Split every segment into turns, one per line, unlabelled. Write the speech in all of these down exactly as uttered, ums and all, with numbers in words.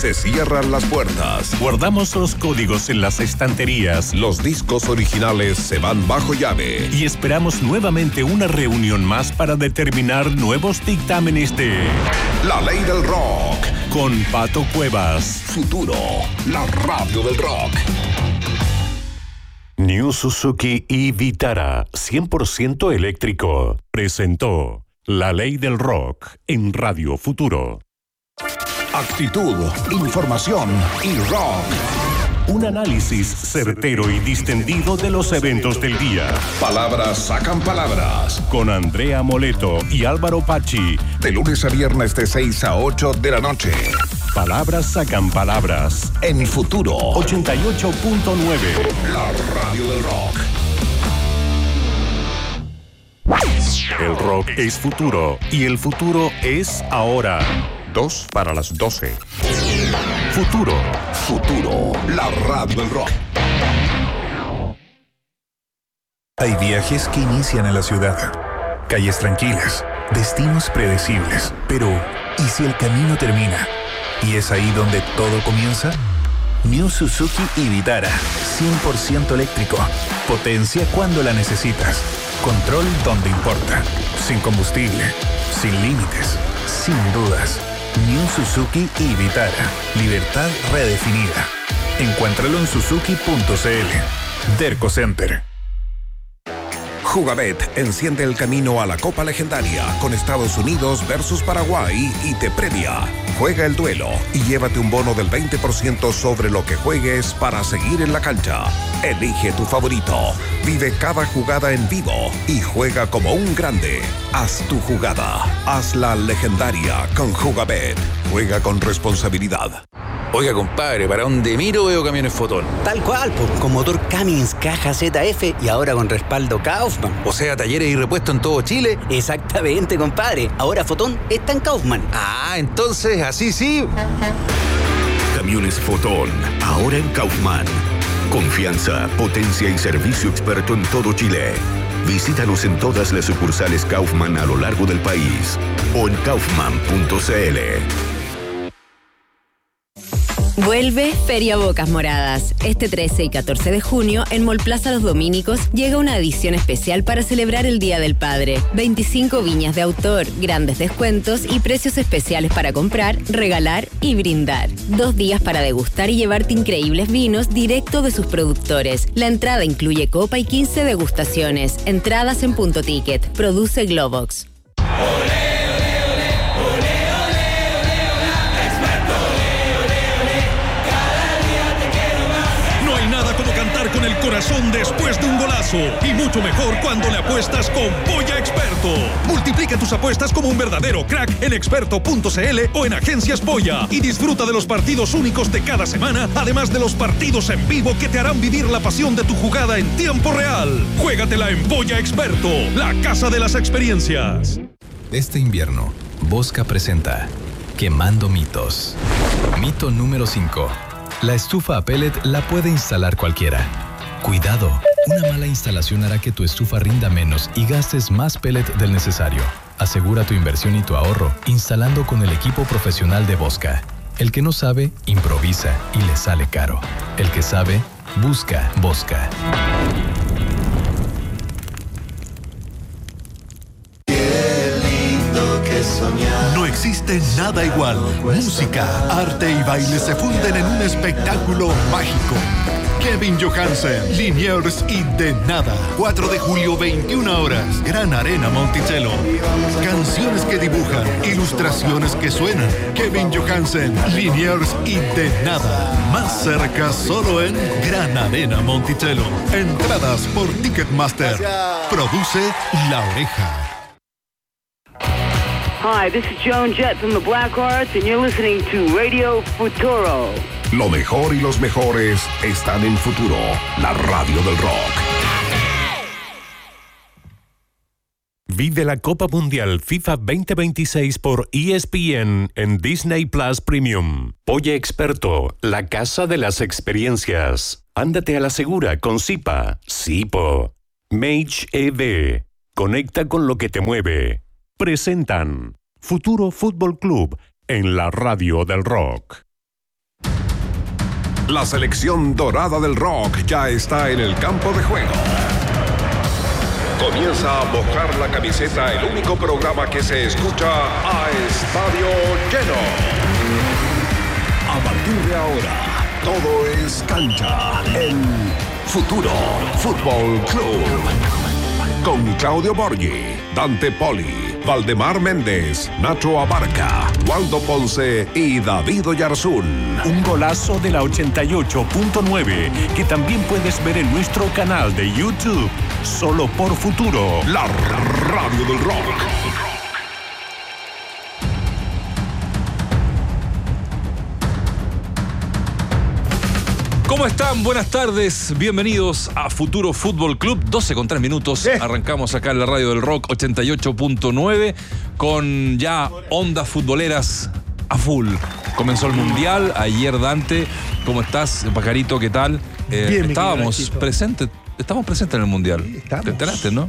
Se cierran las puertas.
Guardamos los códigos en las estanterías.
Los discos originales se van bajo llave.
Y esperamos nuevamente una reunión más para determinar nuevos dictámenes de
La Ley del Rock.
Con Pato Cuevas.
Futuro, la radio del rock.
New Suzuki y Vitara, cien por ciento eléctrico, presentó La Ley del Rock en Radio Futuro.
Actitud, información y rock.
Un análisis certero y distendido de los eventos del día.
Palabras sacan palabras.
Con Andrea Moleto y Álvaro Pachi.
De lunes a viernes de seis a ocho de la noche.
Palabras sacan palabras.
En Futuro
ochenta y ocho punto nueve.
La radio del rock.
El rock es futuro y el futuro es ahora.
Dos para las doce.
Futuro.
Futuro, la radio del rock.
Hay viajes que inician en la ciudad. Calles tranquilas, destinos predecibles. Pero, ¿y si el camino termina? ¿Y es ahí donde todo comienza? New Suzuki y Vitara, cien por ciento eléctrico. Potencia cuando la necesitas. Control donde importa. Sin combustible, sin límites, sin dudas. New Suzuki y Vitara. Libertad redefinida. Encuéntralo en suzuki punto c l. Derco Center.
Jugabet enciende el camino a la Copa Legendaria con Estados Unidos versus Paraguay y te premia. Juega el duelo y llévate un bono del veinte por ciento sobre lo que juegues para seguir en la cancha. Elige tu favorito, vive cada jugada en vivo y juega como un grande. Haz tu jugada, hazla legendaria con Jugabet. Juega con responsabilidad.
Oiga, compadre, ¿para dónde miro veo camiones Fotón?
Tal cual, pues, con motor Cummins, caja Z F y ahora con respaldo Kaufman.
O sea, talleres y repuestos en todo Chile.
Exactamente, compadre. Ahora Fotón está en Kaufman.
Ah, entonces, así sí.
Camiones Fotón, ahora en Kaufman. Confianza, potencia y servicio experto en todo Chile. Visítanos en todas las sucursales Kaufman a lo largo del país o en kaufman punto c l.
Vuelve Feria Bocas Moradas. Este trece y catorce de junio, en Mall Plaza Los Dominicos, llega una edición especial para celebrar el Día del Padre. veinticinco viñas de autor, grandes descuentos y precios especiales para comprar, regalar y brindar. Dos días para degustar y llevarte increíbles vinos directo de sus productores. La entrada incluye copa y quince degustaciones. Entradas en Punto Ticket. Produce Globox.
Con el corazón después de un golazo y mucho mejor cuando le apuestas con Polla Experto. Multiplica tus apuestas como un verdadero crack en experto punto c l o en Agencias Polla y disfruta de los partidos únicos de cada semana, además de los partidos en vivo que te harán vivir la pasión de tu jugada en tiempo real. Juégatela en Polla Experto, la casa de las experiencias.
Este invierno, Bosca presenta Quemando Mitos. Mito número cinco. La estufa a pellet la puede instalar cualquiera. Cuidado, una mala instalación hará que tu estufa rinda menos y gastes más pellet del necesario. Asegura tu inversión y tu ahorro instalando con el equipo profesional de Bosca. El que no sabe, improvisa y le sale caro. El que sabe, busca Bosca.
No existe nada igual. Música, arte y baile se funden en un espectáculo mágico. Kevin Johansen, Liniers y De Nada. cuatro de julio, veintiuna horas. Gran Arena Monticello. Canciones que dibujan, ilustraciones que suenan. Kevin Johansen, Liniers y De Nada. Más cerca solo en Gran Arena Monticello. Entradas por Ticketmaster. Produce La Oreja.
Hi, this is Joan Jett from the Black Arts, and you're listening to Radio Futuro.
Lo mejor y los mejores están en Futuro, la radio del rock.
Vive la Copa Mundial FIFA veinte veintiséis por E S P N en Disney Plus Premium. Polla Experto, la casa de las experiencias. Ándate a la segura con Zipa, Zipo. Mage E V, conecta con lo que te mueve. Presentan Futuro Fútbol Club en la radio del rock.
La selección dorada del rock ya está en el campo de juego. Comienza a mojar la camiseta, el único programa que se escucha a estadio lleno. A partir de ahora, todo es cancha en Futuro Fútbol Club. Con Claudio Borghi, Dante Poli, Valdemar Méndez, Nacho Abarca, Waldo Ponce y David Oyarzún.
Un golazo de la ochenta y ocho punto nueve que también puedes ver en nuestro canal de YouTube. Solo por Futuro,
la radio del rock.
¿Cómo están? Buenas tardes, bienvenidos a Futuro Fútbol Club, doce con tres minutos, eh. arrancamos acá en la radio del rock ochenta y ocho punto nueve con ya ondas futboleras a full. Comenzó el Mundial, ayer Dante, ¿cómo estás? Pajarito, ¿qué tal? Eh,
Bien,
estábamos presentes, estamos presentes en el Mundial,
sí, estamos.
¿Te enteraste, no?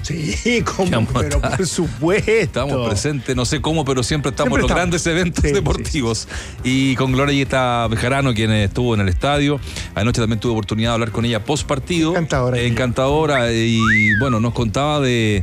Sí, ¿cómo? Pero por supuesto.
Estamos presentes, no sé cómo, pero siempre estamos en los estamos. grandes eventos sí, deportivos. Sí, sí. Y con Glorieta Bejarano, quien estuvo en el estadio. Anoche también tuve oportunidad de hablar con ella post partido.
Encantadora.
Eh, encantadora. Y bueno, nos contaba de,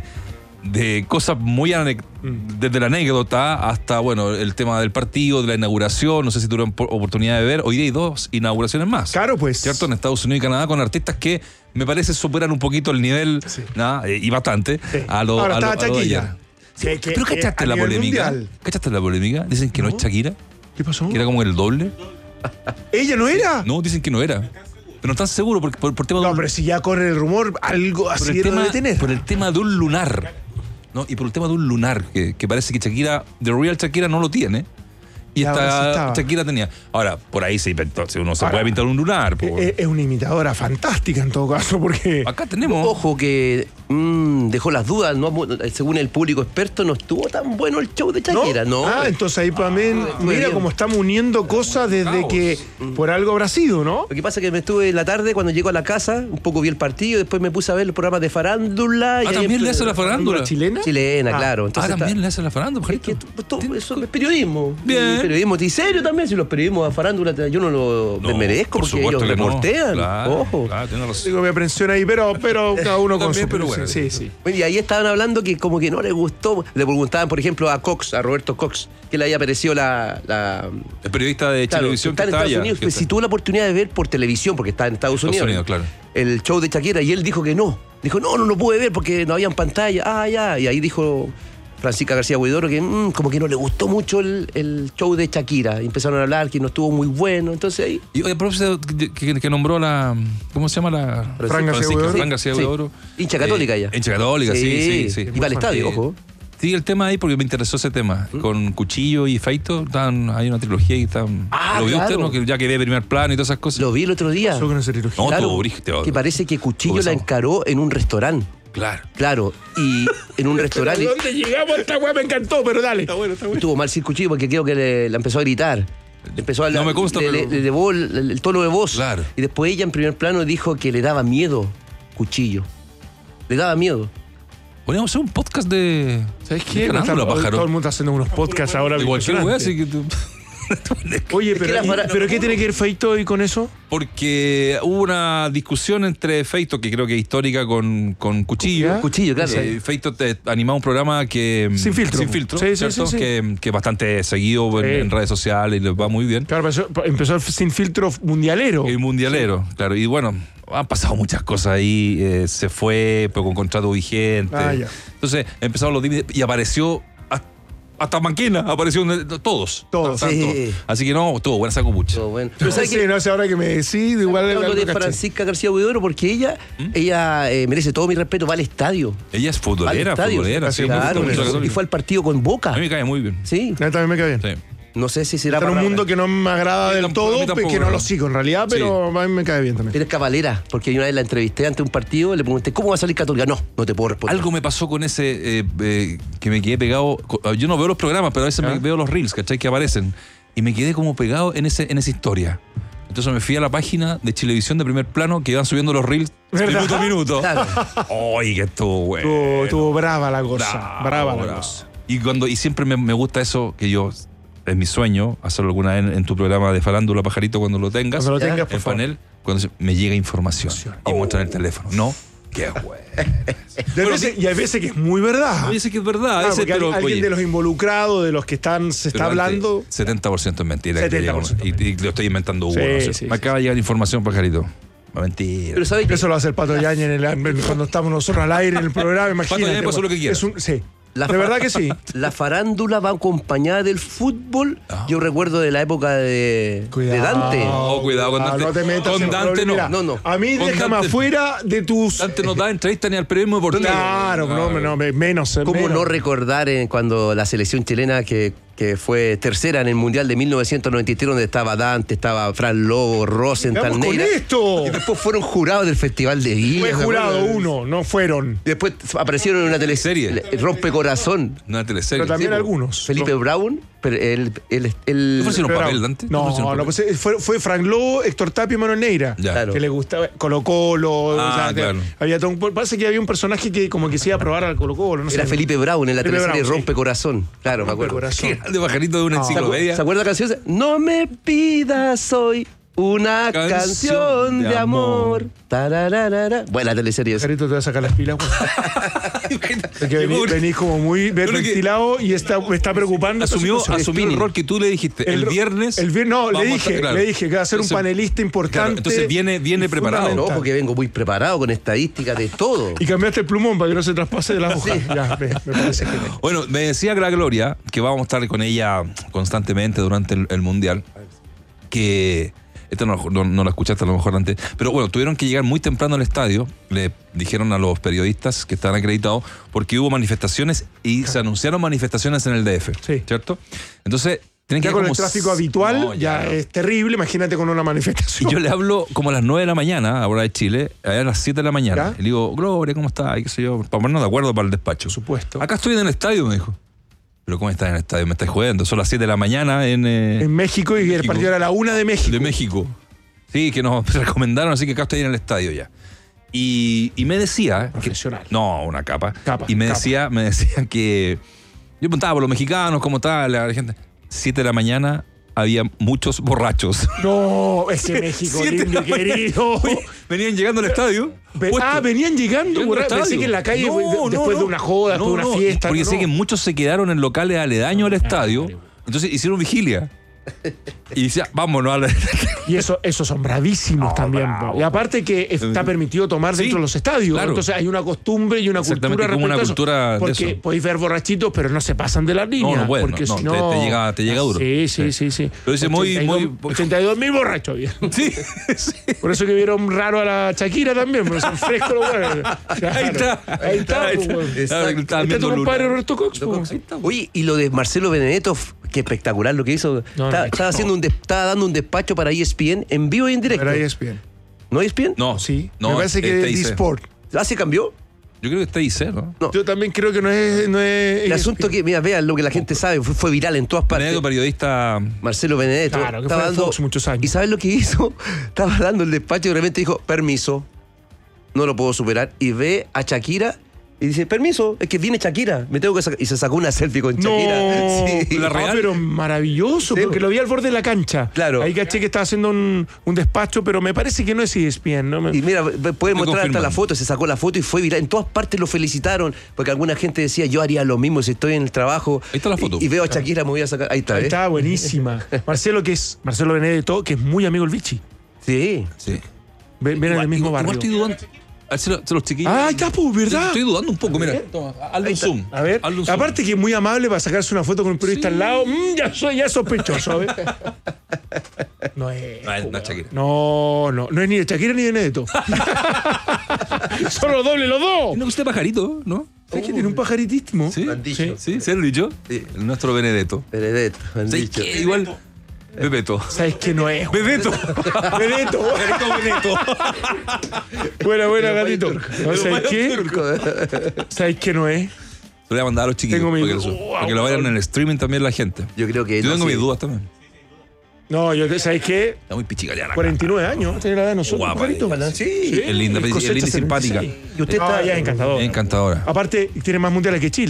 de cosas muy ane- mm. desde la anécdota hasta, bueno, el tema del partido, de la inauguración. No sé si tuvieron oportunidad de ver. Hoy día hay dos inauguraciones más.
Claro, pues.
¿Cierto? En Estados Unidos y Canadá con artistas que me parece superan un poquito el nivel, sí. ¿no? y bastante, sí. a lo,
Ahora,
a lo, a lo de ayer.
Sí, que,
¿Pero cachaste
que
la polémica?
Mundial.
¿Cachaste la polémica? Dicen que no, no es Shakira.
¿Qué pasó?
Que era como el doble.
¿Ella no era?
No, dicen que no era. Pero no están seguros por, por, por tema
no,
de un...
pero si ya corre el rumor, algo así debe tener.
Por el tema de un lunar. ¿No? Y por el tema de un lunar, que, que parece que Shakira, The Real Shakira no lo tiene. Y esta Shakira tenía. Ahora, por ahí se inventó. Si uno se Ahora, puede pintar un lunar. Por...
Es, es una imitadora fantástica en todo caso, porque.
Acá tenemos.
Ojo que mmm, dejó las dudas. No, según el público experto, no estuvo tan bueno el show de Shakira, ¿no?
¿no? Ah, entonces ahí para mí. Ah, mira cómo estamos uniendo cosas desde Caos. que por algo habrá sido, ¿no?
Lo que pasa es que me estuve en la tarde cuando llego a la casa, un poco vi el partido, después me puse a ver los programas de farándula.
Ah,
y
¿también le hace la farándula?
¿Chilena?
Chilena,
ah.
claro.
Entonces ah, ¿también está... le hace la farándula?
Es que todo, eso es periodismo.
Bien.
Periodismo. ¿Y serio también? Si los periodismos a farándula yo no lo no, merezco porque ellos reportean.
No. Claro,
Ojo.
Claro, tiene razón.
Digo, me aprensión ahí, pero, pero cada uno con
también,
su...
Pero bueno,
sí, sí.
Bueno, y ahí estaban hablando que como que no les gustó. Le preguntaban, por ejemplo, a Cox, a Roberto Cox, que le había parecido la... la
el periodista de
claro,
televisión
que está
que
en
está
Estados
allá,
Unidos. Pues, si tuvo la oportunidad de ver por televisión, porque está en Estados Unidos,
Estados Unidos claro.
el show de Shakira, y él dijo que no. Dijo, no, no lo pude ver porque no había pantalla. Ah, ya. Y ahí dijo... Francisca García Huidoro, que mmm, como que no le gustó mucho el, el show de Shakira. Y empezaron a hablar que no estuvo muy bueno. Entonces ahí.
Y oye, profesor, que, que, que nombró la. ¿Cómo se llama la?
Fran García Huidoro.
Fran García Huidoro.
Sí. Hincha católica
eh,
ella.
Hincha católica, sí, sí, sí. sí.
Y va al estadio,
eh,
ojo.
Sí, el tema ahí porque me interesó ese tema. ¿Mm? Con Cuchillo y Feito, están, hay una trilogía y están.
Ah,
¿Lo vio
claro.
usted? ¿No? Que ya quedé primer plano y todas esas cosas.
Lo vi el otro día.
Con esa trilogía.
No,
claro,
todo brígido.
que parece que Cuchillo la encaró en un restaurante.
Claro.
Claro, y en un restaurante.
¿Dónde llegamos? Esta weá me encantó, pero dale. Está bueno, está bueno.
Estuvo mal sin Cuchillo porque creo que le, le empezó a gritar. Le empezó a
no me consta,
le,
pero...
le, le elevó el, el tono de voz.
Claro.
Y después ella en primer plano dijo que le daba miedo Cuchillo. Le daba miedo.
Podríamos hacer un podcast de.
¿Sabes qué? No está, todo el mundo está haciendo unos podcasts ahora.
De cualquier weá, así que tú.
Oye, pero, ¿y, ¿pero qué tiene que ver Feito hoy con eso?
Porque hubo una discusión entre Feito, que creo que es histórica, con, con Cuchillo.
¿Ya? Cuchillo, claro.
Eh, Feito te animaba un programa que...
Sin filtro.
Sin filtro,
sí,
¿cierto?
Sí, sí, sí.
Que, que es bastante seguido sí. en, en redes sociales y les va muy bien.
Claro, empezó, empezó el Sin Filtro mundialero.
El mundialero, sí. claro. Y bueno, han pasado muchas cosas ahí. Eh, se fue, pero con contrato vigente.
Ah, ya.
Entonces empezaron los límites y apareció... Hasta Manquina aparecieron todos.
Todos.
Sí.
Así que no, todo buena saco mucho.
Todo bueno.
Pero ¿sabes sí, que no sé ahora que me decís? Igual
hablo de Francisca García Huidoro porque ella, ¿Mm? ella eh, merece todo mi respeto, va al estadio.
Ella es futbolera, futbolera.
Sí, claro,
claro.
Y fue al partido con Boca.
A mí me cae muy bien.
Sí.
A mí también me cae bien.
Sí.
No sé si será
para un mundo que no me agrada del todo, tampoco, que no lo sigo en realidad, pero sí. a mí me cae bien también.
Eres cabalera, porque una vez la entrevisté ante un partido, le pregunté, ¿cómo va a salir Católica? No, no te puedo responder.
Algo me pasó con ese, eh, eh, que me quedé pegado, yo no veo los programas, pero a veces ¿Ah? me veo los reels, ¿cachai? Que aparecen, y me quedé como pegado en, ese, en esa historia. Entonces me fui a la página de Chilevisión de Primer Plano, que iban subiendo los reels ¿verdad? minuto a minuto. Claro. ¡Ay, que estuvo bueno!
Estuvo, estuvo brava la cosa, brava, brava la
brava.
cosa.
Y, cuando, y siempre me, me gusta eso, que yo... es mi sueño hacerlo alguna vez en, en tu programa de Farándula, Pajarito, cuando lo tengas.
Cuando lo tengas,
el
por favor.
panel, cuando se- me llega información y
Oh.
muestran el teléfono. No, qué bueno.
Y hay, veces, y hay veces que es muy verdad.
Dice que es verdad.
Claro,
ese,
porque
pero,
alguien
oye,
de los involucrados, de los que están se está
pero
hablando.
antes, setenta por ciento es mentira. que
setenta por
digamos,
ciento
y, y lo estoy inventando uno.
Sí,
no sé.
sí,
me acaba de llegar información, Pajarito. Mentira.
Pero ¿sabes qué?
Eso lo hace el Pato Yañez en el- cuando estamos nosotros al aire en el programa. Imagínate.
Yañez puede hacer lo que quiera.
Es un- sí.
La
de
fa-
verdad que sí.
La farándula va acompañada del fútbol. Yo recuerdo de la época de, de Dante.
Oh, cuidado con
Ah,
Dante.
no te metas
Con
en
Dante
problemas.
no.
Mira,
No, no.
A mí
Con
déjame
Dante-
afuera de tus.
Dante no da entrevista ni al periodismo deportivo.
Claro, no, no, me- menos.
¿Cómo
menos.
no recordar eh, cuando la selección chilena que, que fue tercera en el Mundial de mil novecientos noventa y tres, donde estaba Dante, estaba Fran Lobo, Rosenthal,
¡Vamos con
Neira,
esto!
y después fueron jurados del Festival de Viña.
Fue
¿se
jurado
acuerdan?
uno, no fueron.
Después aparecieron en una teleserie, Rompe Corazón.
Una teleserie.
Pero también
Sí, po.
algunos.
Felipe
No.
Brown, pero el, el, el-
¿Le ofrecieron
Pero-
papel, Dante? ¿Le
No,
ofrecieron
no,
papel?
pues, fue, fue Frank Lobo, Héctor Tapia y Manuel Neira.
Ya.
Claro.
Que le gustaba Colo Colo.
Ah,
o sea,
claro.
había todo un- parece que había un personaje que como que se iba a probar al Colo Colo. No
era
sé.
Felipe Brown en la
Felipe
teleserie
Brown, sí.
Rompe Corazón. Claro, me
Rompe
acuerdo.
Corazón.
Qué grande, Pajarito, de una
No.
¿Se acu-
enciclopedia.
¿Se acuerda la canción? esa? No me pidas hoy una
Canción
canción,
de
de amor.
amor.
Tarararara. Buena teleserie esa.
Carito, te voy a sacar las pilas. Porque venís, venís como muy ventilado y está, me está preocupando. esta
Asumió,
situación.
asumió el rol que tú le dijiste. El,
ro-
viernes.
El viernes, no, le
vamos a
dije,
estar- claro.
le dije que va a ser un
Entonces,
panelista importante.
claro, entonces viene, viene
y
preparado.
fundamental.
No, porque vengo muy preparado con estadísticas de todo.
Y cambiaste el plumón para que no se traspase de la hoja. Ya, me, me parece que no.
Bueno, me decía la Gloria que vamos a estar con ella constantemente durante el, el Mundial. Que. Esto no, no, no lo escuchaste a lo mejor antes. Pero bueno, tuvieron que llegar muy temprano al estadio. Le dijeron a los periodistas que estaban acreditados porque hubo manifestaciones y se anunciaron manifestaciones en el D F.
Sí.
¿Cierto? Entonces. Tienen que
Ya
ir
con el
como
tráfico
s-
habitual
No,
ya
no.
es terrible. Imagínate con una manifestación.
Y yo le hablo como a las nueve de la mañana, ahora de Chile, allá a las siete de la mañana.
¿Ya?
Y le digo, Gloria, ¿cómo estás? Y qué sé yo, para ponernos de acuerdo para el despacho.
Por supuesto.
Acá estoy en el estadio, me dijo. ¿Pero cómo estás en el estadio? Me estás jodiendo. Son las siete de la mañana en... eh,
En México y el
México.
partido era la una de México.
De México. Sí, que nos recomendaron, así que acá estoy en el estadio ya. Y, y me decía... que-
Profesional.
no, una capa.
Capa,
y me
capa.
decía, me decía que... Yo preguntaba por los mexicanos, cómo tal, la gente... siete de la mañana había muchos borrachos.
No, es que México,
Siete de
lindo
la
y querido.
Oye, venían llegando al estadio.
Ve-
puestos.
ah, venían llegando.
Llegando al
borra- Pensé
estadio.
que en la calle,
No,
güey, de-
no,
después
no.
de una joda,
No,
después de
no,
una fiesta.
Porque
no,
sé
no.
que muchos se quedaron en locales aledaños al estadio. Entonces hicieron vigilia. Y decía, vámonos a la...
Y eso, esos son bravísimos también.
bravo.
Y aparte que está permitido tomar
Sí,
dentro de los estadios.
claro.
Entonces hay una costumbre y una
Exactamente,
cultura
como una
respecto a eso.
cultura de
Porque
eso.
podéis ver borrachitos, pero no se pasan de la línea.
no pueden,
porque
no,
si
no,
no,
te- te llega- te llega duro.
Sí, sí, sí. sí.
Pero dice muy- muy-
ochenta y dos mil borrachos había.
Sí, sí.
Por eso que vieron raro a la Shakira también, porque son frescos los güeyes. Claro.
Ahí está.
Ahí está,
Ahí
pues,
está.
güey.
Estaba-
Ahí
estaba
está
viendo
tu compadre
Luna.
Roberto Cox. pues.
Oye, y lo de Marcelo Benedetto, f- qué espectacular lo que hizo.
No,
estaba,
no,
estaba
no.
haciendo un des- estaba dando un despacho para E S P N en vivo y en directo.
Pero ahí es bien.
¿No E S P N?
No,
Sí,
no,
me parece que
está
es
I C.
D-Sport.
¿Ah, se cambió?
Yo creo que está I C, ¿no?
No.
Yo también creo que no es. No es
El asunto que, mira, vean lo que la gente sabe, fue, fue viral en todas partes.
Medio periodista.
Marcelo Benedetto
Claro, que
estaba
fue en
dando
Fox muchos años.
¿Y sabes lo que hizo? Estaba dando el despacho y de repente dijo, permiso, no lo puedo superar. Y ve a Shakira y dice, permiso, es que viene Shakira, me tengo que sacar. Y se sacó una selfie con
No,
Shakira. Sí.
La
Ah,
real.
pero maravilloso,
Sí,
porque
pues.
lo vi al borde de la cancha.
Claro.
Ahí caché que estaba haciendo un, un despacho, pero me parece que no es E S P N, ¿no? Me-
Y mira, pueden mostrar hasta
confirman.
la foto, se sacó la foto y fue viral. En todas partes lo felicitaron, porque alguna gente decía, yo haría lo mismo si estoy en el trabajo.
Ahí está la foto.
Y, y veo a Shakira, me voy a sacar. Ahí está,
Ahí
¿eh?
estaba buenísima. Marcelo, que es Marcelo Benedetto, que es muy amigo del Vichy.
Sí.
Sí.
Ven, ven en el mismo
igual,
barrio.
igual estoy dudando. A ver si lo- si los chiquillos.
Ah, ahí está, pues, ¿verdad?
Estoy dudando un poco, mira. Toma, hazle un zoom.
A ver,
Hazle un zoom.
aparte que es muy amable para sacarse una foto con un periodista al lado. Mm, ya soy ya sospechoso, ¿ves? No es.
No, es- no es Shakira.
No, no, no es ni de Shakira ni de Benedetto. Son los dobles, los dos.
¿No usted pajarito, no?
¿Sabes que tiene un pajaritísimo?
Sí.
han dicho.
Sí, ¿se lo he dicho?
Sí.
El nuestro Benedetto.
Benedetto, me han
¿Sabes
dicho.
qué? Igual. Bebeto.
¿Sabes que no es?
Bebeto.
Benedetto.
Bebeto.
Buena, buena, gatito. ¿No sabes qué?
¿eh?
¿Sabes que no es?
Lo voy a mandar a los chiquillos
Tengo mi-
para que, lo,
Wow,
para que lo vayan
wow.
en el streaming también la gente.
Yo creo que
Yo
no,
tengo
sí.
mis dudas también.
No, yo, ¿sabes qué?
Está muy pichicaliana.
cuarenta y nueve años, tiene la edad de nosotros.
Guapa
pajarito.
ella.
Sí.
Es linda,
Es
es
cosecha
linda y simpática.
setenta y seis.
Y usted
No,
está.
ella es encantadora.
Es encantadora.
Aparte, tiene más mundiales que Chile.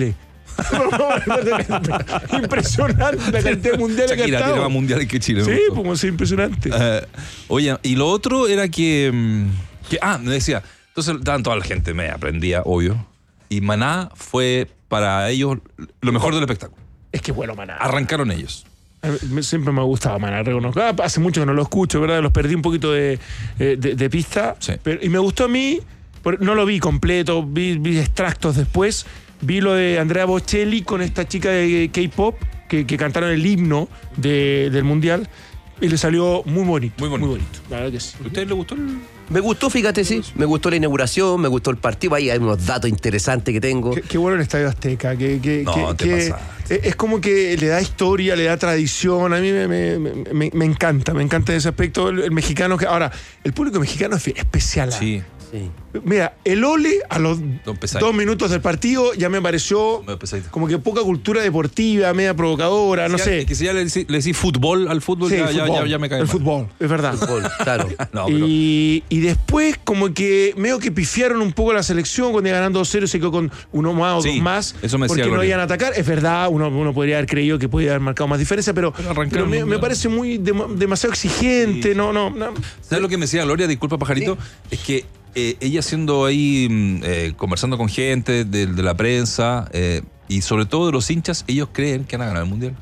Impresionante la cantidad de mundiales que ha
Shakira
estado.
tiene más mundiales que Chile.
Sí,
me gustó.
pues es impresionante.
Eh, oye, y lo otro era que, mm, que. Ah, me decía. Entonces estaban toda la gente, me aprendía, obvio. Y Maná fue para ellos lo mejor del espectáculo.
Es que bueno, Maná.
Arrancaron ellos.
A mí siempre me ha gustado Maná, reconozco. Ah, hace mucho que no lo escucho, ¿verdad? Los perdí un poquito de, de, de pista.
Sí.
Pero, y me gustó a mí, por- no lo vi completo, vi, vi extractos después. Vi lo de Andrea Bocelli con esta chica de K-pop que, que cantaron el himno de- del Mundial. Y le salió muy bonito.
Muy bonito.
Muy bonito, la verdad que sí.
¿A ustedes les gustó el.?
Me gustó, fíjate, sí. Me gustó la inauguración, me gustó el partido. Ahí hay unos datos interesantes que tengo.
Qué, qué bueno el Estadio Azteca. Que, que,
No,
que-
te
que
pasaste.
es, es como que le da historia, le da tradición. A mí me, me- me- me encanta, me encanta ese aspecto. El, el mexicano que. Ahora, el público mexicano es especial. ¿ah?
Sí.
Sí.
Mira, el Ole a los
Don Pesadito.
dos minutos del partido ya me pareció
Medio pesadito.
como que poca cultura deportiva, media provocadora, no
Si
sé.
ya- Que si ya le decís, le decís fútbol al fútbol,
Sí,
ya, ya-
fútbol,
ya- ya me cae
el
mal.
fútbol, es verdad.
Fútbol, claro.
No, pero-
Y, y después como que medio que pifiaron un poco la selección cuando iba ganando dos cero, se quedó con uno más o
Sí,
dos más
eso me decía
porque no
Gloria.
iban a atacar. Es verdad, uno, uno podría haber creído que podía haber marcado más diferencia, pero,
Pero arrancaron
pero me,
muy
me
bien.
parece muy dem- demasiado exigente. No, no, no.
¿Sabes lo que me decía Gloria? Disculpa, pajarito. Es que eh, ella siendo ahí, mm, eh, conversando con gente de, de la prensa eh, y sobre todo de los hinchas, ellos creen que van a ganar el mundial.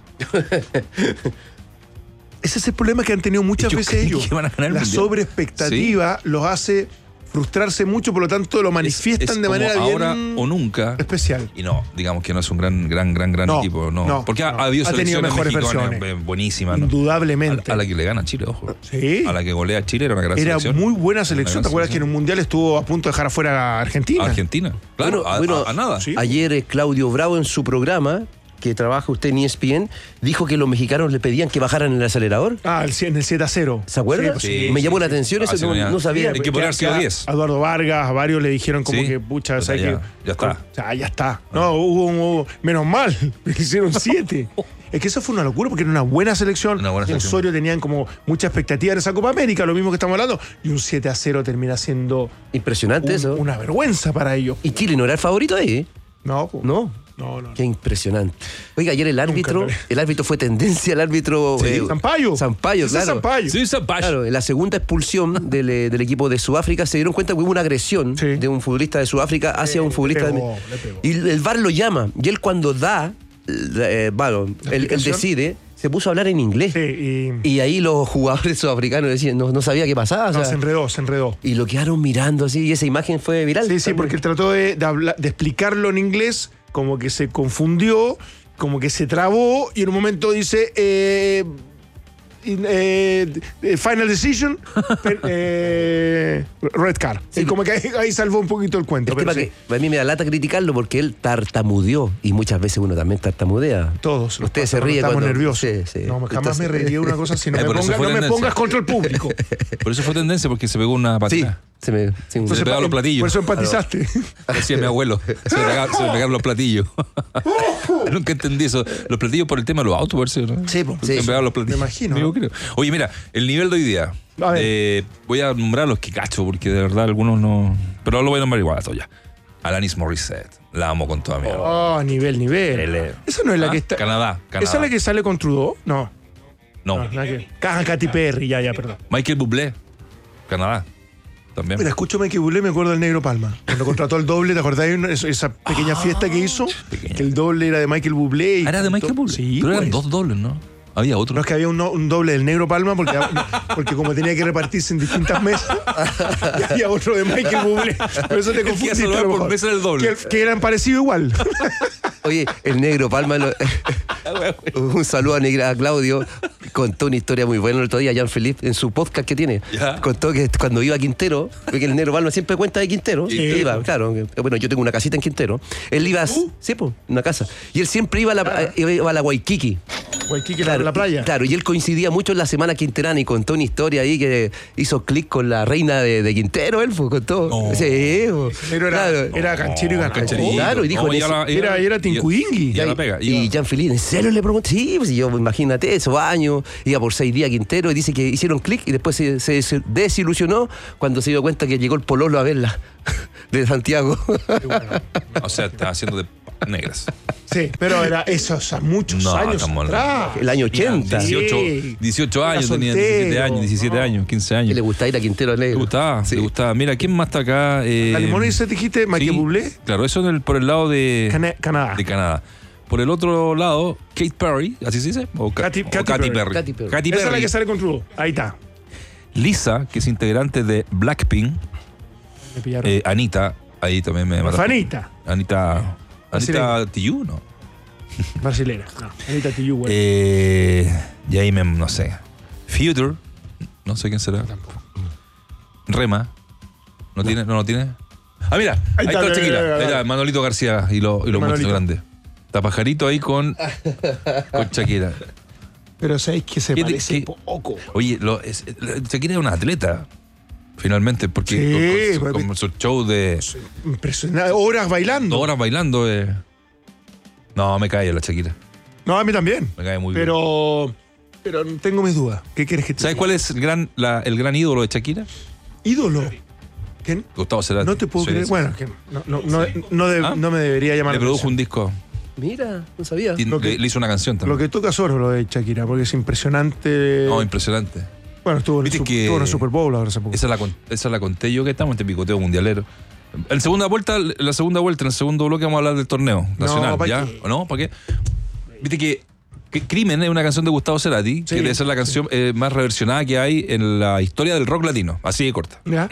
Ese es el problema que han tenido muchas
Ellos
veces
creen
ellos.
que van a ganar el
La
mundial.
sobreexpectativa los hace frustrarse mucho, por lo tanto lo manifiestan
Es- es
de
como
manera
ahora
bien
o nunca.
especial.
Y no, digamos que no es un gran, gran, gran, gran
No,
equipo. No,
no,
porque ha,
no.
ha habido
Ha tenido
selecciones
mejores
mexicanas
versiones.
eh, buenísimas. ¿no?
Indudablemente.
A, a la que le gana Chile, ojo.
Sí.
A la que golea a Chile era una gran
Era
selección.
muy buena
Una
selección.
gran
¿Te acuerdas que en un mundial estuvo a punto de dejar afuera a Argentina?
Argentina. Claro,
Bueno,
a,
bueno,
a- a nada.
Sí.
Ayer eh, Claudio Bravo en su programa, que trabaja usted en E S P N, dijo que los mexicanos le pedían que bajaran el acelerador.
Ah, el, en el siete a cero.
¿Se acuerda?
pues
Sí,
Me
sí,
llamó
sí.
la atención
Ah,
eso,
sí,
no,
ya.
no sabía.
Hay que poner
Que- que
sido
a-
diez.
a Eduardo Vargas, a varios le dijeron como
Sí.
que, pucha,
Pues
¿sabes
ya,
qué?
ya está.
O sea, ya está. No, hubo, hubo- menos mal, le hicieron siete. Es que eso fue una locura porque era una buena selección.
Una buena
En
selección.
Osorio tenían como mucha expectativa en esa Copa América, lo mismo que estamos hablando. Y un siete a cero termina siendo
Impresionante
un-
eso.
una vergüenza para ellos.
Y Chile no era el favorito ahí, ¿eh?
No, po.
¿No?
No, no.
Qué impresionante. Oiga, ayer el árbitro,
Nunca,
el árbitro fue tendencia, el árbitro
Sí,
eh,
Sampaio.
Sampaio,
Ese es
claro.
Sampaio.
Sí, Zapash.
Claro, en la segunda expulsión del, eh, del equipo de Sudáfrica se dieron cuenta que hubo una agresión
Sí.
de un futbolista de Sudáfrica hacia un futbolista
le pegó,
de...
le pegó.
Y el V A R lo llama. Y él cuando da, eh, bueno, él, él
explicación?
decide, se puso a hablar en inglés.
Sí, y
Y ahí los jugadores sudafricanos decían, no, no sabía qué pasaba. o
no,
sea,
se enredó, se enredó.
y lo quedaron mirando así, y esa imagen fue viral.
Sí, sí, porque él trató de, de hablar- de explicarlo en inglés, como que se confundió, como que se trabó, y en un momento dice, eh, in- eh, eh, final decision, pen- eh, red card.
Sí.
Y como que ahí, ahí salvó un poquito el cuento.
El tema
pero sí,
que a mí me da lata criticarlo porque él tartamudeó y muchas veces uno también tartamudea.
todos. nos
Ustedes
pasa
se
cuando
ríen
estamos
cuando-
nerviosos.
Sí, sí.
No, jamás
Entonces-
me reiría de una cosa así. No,
Eh,
me,
por eso
ponga-
fue
no me
tendencia.
pongas contra el público.
Por eso fue tendencia, porque se pegó una
Sí,
patina.
se me... sí,
Se le pegaban los platillos.
Por eso empatizaste.
Decía mi abuelo. Se le pegaban, se le pegaban los platillos. Nunca entendí eso. Los platillos por el tema de los autos, parece, ¿no?
Sí, po,
Se
sí.
le pegaban los platillos.
Me imagino,
Digo,
¿no?
creo. Oye, mira, el nivel de hoy día.
A ver.
eh, voy a nombrar los que cacho, porque de verdad algunos no. Pero lo voy a nombrar igual a todos ya. Alanis Morissette. La amo con toda mi alma.
Oh, nivel, nivel.
Ele.
Esa no es la
Ah,
que está.
Canadá, Canadá.
¿Esa es la que sale con Trudeau? No.
No.
No, la que. Caja Katy Perry, ya, ya, perdón.
Michael Bublé. Canadá. También.
Mira, escúchame que Bublé, me acuerdo del Negro Palma. Cuando contrató el doble, ¿te acordás de una- esa esa pequeña fiesta que hizo?
pequeña.
Que el doble era de Michael Bublé. y
Ah, ¿era de
cantó-
Michael Bublé?
Sí,
Pero eran
pues.
dos dobles, ¿no? Había otro.
No es que había un, no- un doble del Negro Palma porque, porque como tenía que repartirse en distintas mesas, y había otro de Michael Bublé. Por eso te
El que
confundiste.
hace
a lo
por
mejor.
mesa era el doble.
Que, que eran parecidos igual.
Oye, el negro Palma, lo- un saludo a, Negra, a Claudio, contó una historia muy buena el otro día, Jean-Philippe, en su podcast que tiene.
Ya.
Contó que cuando iba a Quintero, porque el negro Palma siempre cuenta de Quintero,
Sí.
iba, claro, que- bueno, yo tengo una casita en Quintero, él iba, sí, pues, una casa, y él siempre iba a la, a- iba a la Waikiki.
Waikiki, la, la playa.
Claro, y él coincidía mucho en la semana quinterana y contó una historia ahí que hizo clic con la reina de, de Quintero, él pues, contó.
No.
Sí, po.
Pero era,
Claro.
era canchero y ganador.
cancherito.
Claro, y dijo,
No,
en
ya
ese-
la-
Era, era Tincuingui.
Ya la pega.
Y
iba-
Jean-Philippe, ¿en serio le pregunté? Sí, pues yo, imagínate, esos años, iba por seis días a Quintero y dice que hicieron clic y después se, se- se desilusionó cuando se dio cuenta que llegó el pololo a verla de Santiago.
O sea, estaba haciendo de negras.
Sí, pero era eso, o sea, muchos
No,
años
estamos
atrás.
El año ochenta.
dieciocho,
Sí.
dieciocho años,
Era
tenía
soltero,
diecisiete años, diecisiete
no.
años, quince años.
Que le gustaba ir a Quintero
Le
Negro.
gustaba,
Sí.
le gustaba. Mira, ¿quién más está acá? Eh,
La limonesa dijiste, Michael
sí,
Bublé,
Claro, eso en el, por el lado de
Cana- Canadá.
de Canadá. Por el otro lado, Kate Perry, ¿así se dice? O, Ka-
Katy-
o
Katy
Katy
Perry.
Perry.
Katy Perry.
Katy
Esa es la
Perry.
que sale con True. Ahí está.
Lisa, que es integrante de Blackpink.
Me pillaron.
Eh, Anita, ahí también me mataste.
Fanita,
Anita.
Brasileña.
Anita Tijoux, ¿no?
brasilera. No, Anita Tijoux, bueno.
Eh, y ahí me, no sé. Future, no sé quién será. Rema, ¿no tiene? ¿No lo tiene? Ah, mira, ahí, está,
está,
la Shakira.
mira, mira,
Ahí
mira.
está, Manolito García y, lo, y los
Manolito.
muertos grandes. Está Pajarito ahí con, con Shakira.
Pero sabéis que se
¿Qué-
parece
qué-
poco.
Oye, lo, es, la- Shakira es una atleta, finalmente, porque
Sí,
con, con su, con su show de
Impresionante. Horas bailando.
dos horas bailando. eh. No, me cae la Shakira.
No, a mí también.
Me cae muy bien.
Pero. Pero tengo mis dudas. ¿Qué quieres que te
¿Sabes
diga?
cuál es el gran, la- el gran ídolo de Shakira?
Ídolo. ¿Quién?
Gustavo Cerati.
No te puedo
Sí,
creer.
sí.
Bueno, que no, no, no, no de-
¿Ah?
no me debería llamar
Le
la
produjo
atención.
un disco.
Mira, no sabía.
Y
Lo que-
le, le hizo una canción
Lo
también.
que toca Soro, lo de Shakira, porque es impresionante.
No, impresionante.
Bueno, estuvo en, el
Viste
Sup-
que-
estuvo en el Super Bowl ahora hace poco.
Esa la, con- esa la conté yo que estamos en este picoteo mundialero. En segunda vuelta, la segunda vuelta, en el segundo bloque vamos a hablar del torneo nacional,
¿pa'
¿ya?
qué?
¿O no? ¿Para qué? Viste que, que Crimen es una canción de Gustavo Cerati,
Sí.
que debe ser la canción eh, más reversionada que hay en la historia del rock latino. Así de corta.
¿Ya?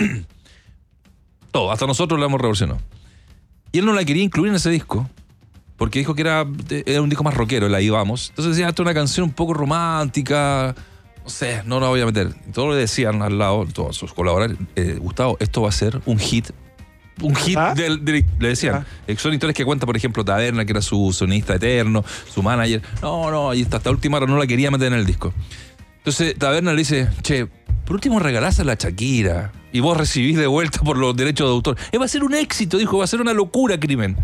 Todo, hasta nosotros la hemos reversionado. Y él no la quería incluir en ese disco, porque dijo que era, era un disco más rockero, el Ahí Vamos. Entonces decía, esta es una canción un poco romántica, no sé, no la voy a meter. Y todos le decían al lado, todos sus colaboradores, eh, Gustavo, esto va a ser un hit. Un hit,
¿Ah?
del- del- le decían.
¿Ah?
Eh, Son historias que cuenta, por ejemplo, Taberna, que era su sonista eterno, su manager. No, no, y hasta, hasta última hora no la quería meter en el disco. Entonces Taberna le dice, che, por último regalás a la Shakira y vos recibís de vuelta por los derechos de autor. Eh, va a ser un éxito, dijo, va a ser una locura, Crimen.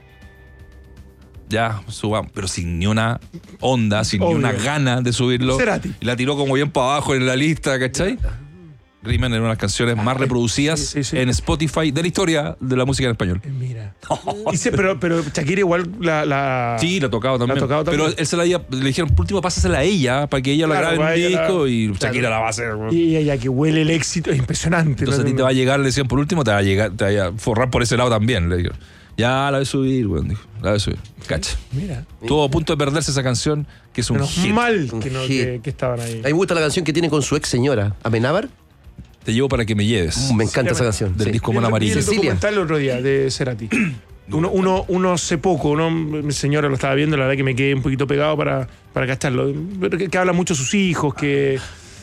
Ya, subamos, pero sin ni una onda, sin
Obvio.
ni una gana de subirlo.
Cerati.
Y la tiró como bien para abajo en la lista, ¿cachai? Crimen era una de las canciones más reproducidas
sí, sí, sí.
en Spotify de la historia de la música en español.
Eh, Mira. Dice, pero, pero Shakira igual la. la
Sí, la ha tocado también.
La ha tocado también.
Pero él se la había- le dijeron, por último, pásasela a ella para que ella
Claro,
la grabe
para
en un
ella la-
disco y
claro.
Shakira la va a hacer.
Y ella que huele el éxito, es impresionante.
Entonces
¿no?
a ti te va a llegar, le decían, por último, te va a llegar, te va a forrar por ese lado también. Le dijeron. Ya la voy a subir, weón. Dijo, la voy a subir. Cacha.
Mira.
Estuvo a punto de perderse esa canción, que es un
Menos
hit.
mal
Un
que, no,
hit.
que, que estaban ahí.
A mí me gusta la canción que tiene con su ex señora, Amenábar.
Te llevo para que me lleves.
Me encanta esa canción.
Del
sí.
disco
Vi el-
Mona
vi
Amarilla.
el
Cecilia.
documental el otro día de Cerati. Uno, uno, uno hace poco, uno, mi señora lo estaba viendo, la verdad que me quedé un poquito pegado para, para cacharlo. Pero que, que habla mucho de sus hijos, que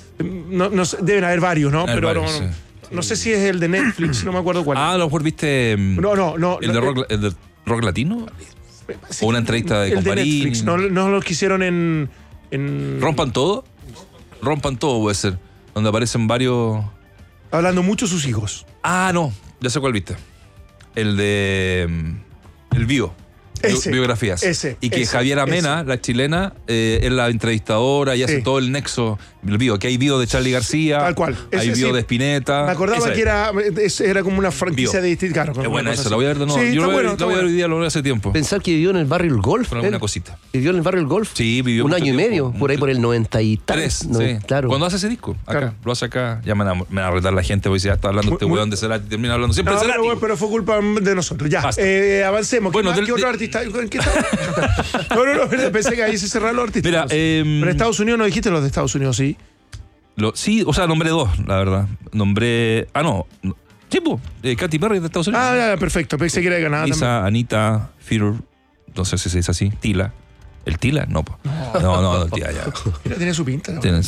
no, no sé, deben haber varios, ¿no?
Hay
Pero
varios,
no, no,
sí.
no sé si es el de Netflix, no me acuerdo cuál.
Ah, a lo mejor viste. mm,
no, no, no.
¿El de
no,
rock, el de rock latino?
sí,
o una entrevista de
el de
Comparini.
Netflix, no, no lo quisieron en, en.
¿Rompan todo? Rompan todo, puede ser. Donde aparecen varios.
Hablando mucho de sus hijos.
Ah, no, ya sé cuál viste. El de. mm, El Bio.
Ese,
biografías.
ese,
y que
ese,
Javiera Mena,
ese.
la chilena, eh, es la entrevistadora y hace
Sí.
todo el nexo. El Bio, que hay Bio de Charlie García.
Tal cual.
Hay
Ese
Bio
sí.
de Spinetta.
Me acordaba
Esa
que
es.
era, es- era como una franquicia
Bio.
de distintos. Claro,
Es
una
buena
cosa
esa,
así.
la voy a ver de nuevo.
Sí,
Yo
está
la voy, a
bueno,
ver-
está
la voy a ver
bueno.
hoy día, lo voy a ver hace tiempo.
Pensar que vivió en el barrio El Golf.
Por
¿eh?
alguna cosita.
¿Vivió en el barrio El Golf?
Sí, vivió
Un
mucho
año y
tiempo,
medio, por ahí
mucho-
por el noventa y
Tres,
tal. No,
sí.
Claro.
¿Cuándo hace ese disco? Acá.
Claro.
Lo hace acá. Ya me van a, me van a retar la gente, porque si ya está hablando
Muy-
este
muy-
weón de Cerati, termina hablando siempre
No,
de
pero,
Cerati.
bueno, pero fue culpa de nosotros. Ya,
Basta.
eh, avancemos. ¿Qué,
Bueno,
más?
del-
¿Qué otro
de-
artista? ¿En qué estaba? no, no, no, pensé que ahí se cerraron los artistas.
Mira, eh,
Pero Estados Unidos no dijiste los de Estados Unidos, sí.
Lo- sí, o sea, nombré dos, la verdad. Nombré. Ah, no. no. Sí, pues, eh, Katy Perry de Estados Unidos.
Ah, ya, perfecto. Pensé que era de Canadá también.
Lisa, Anita, Fear, no sé si se dice así. Tila. ¿El Tila? No, po. no, no, no, el Tila ya.
Mira, tiene su pinta. ¿no?
Tienen-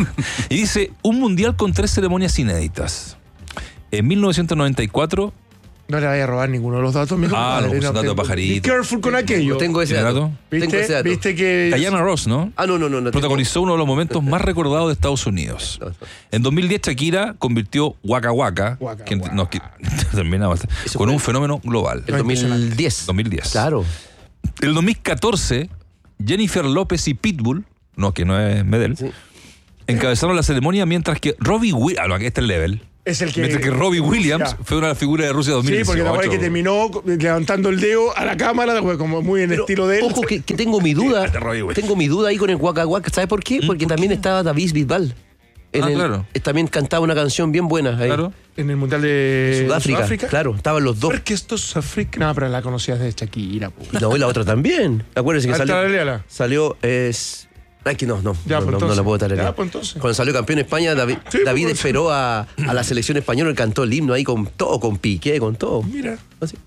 Y dice: un mundial con tres ceremonias inéditas. En mil novecientos noventa y cuatro.
No le vaya a robar ninguno de los datos. mi
Ah,
compadre,
no, pues, un dato de
tengo-
pajarito.
Be careful con aquello.
Tengo ese
¿Tiene
dato.
dato?
Tengo ese
¿Viste,
dato.
¿Viste que.
Diana Ross, ¿no?
Ah, no, no, no. no
Protagonizó uno de los momentos más recordados de Estados Unidos.
No, no.
En dos mil diez, Shakira convirtió Waka Waka,
Waka
que,
Waka.
no, que- termina bastante,
Eso
con
fue-
un fenómeno global.
El dos mil diez.
dos mil diez.
Claro.
El dos mil catorce, Jennifer López y Pitbull, no, que no es Medel,
Sí.
encabezaron la ceremonia mientras que Robbie Williams, ah, no, aquí está el level,
Es el que,
Mientras que Robbie Williams
ya.
fue una de las figuras de Rusia dos mil dieciocho.
Sí, porque la verdad es que terminó levantando el dedo a la cámara, como muy en
Pero,
estilo de él.
Ojo, que, que tengo mi duda. tengo mi duda ahí con el Waka Waka. ¿Sabes por qué? Porque
¿por
también
qué?
estaba David Bisbal. En
Ah,
el-
claro.
eh, También cantaba una canción bien buena ahí.
Claro.
En el Mundial de
Sudáfrica,
Sudáfrica.
claro, estaban los dos.
Porque esto es Sudáfrica. No, pero la conocías de Shakira. Po.
Y no, y la otra también. Acuérdense que
Ah,
salió.
tarareala.
Salió. Es. Ay, que no, no.
Ya,
no,
pues
no, no
entonces.
la puedo tararear.
Ya, pues entonces.
Cuando salió campeón España, David,
Sí,
David
pues,
esperó a, a la selección española y cantó el himno ahí con todo, con Piqué, con todo.
Mira.
Así.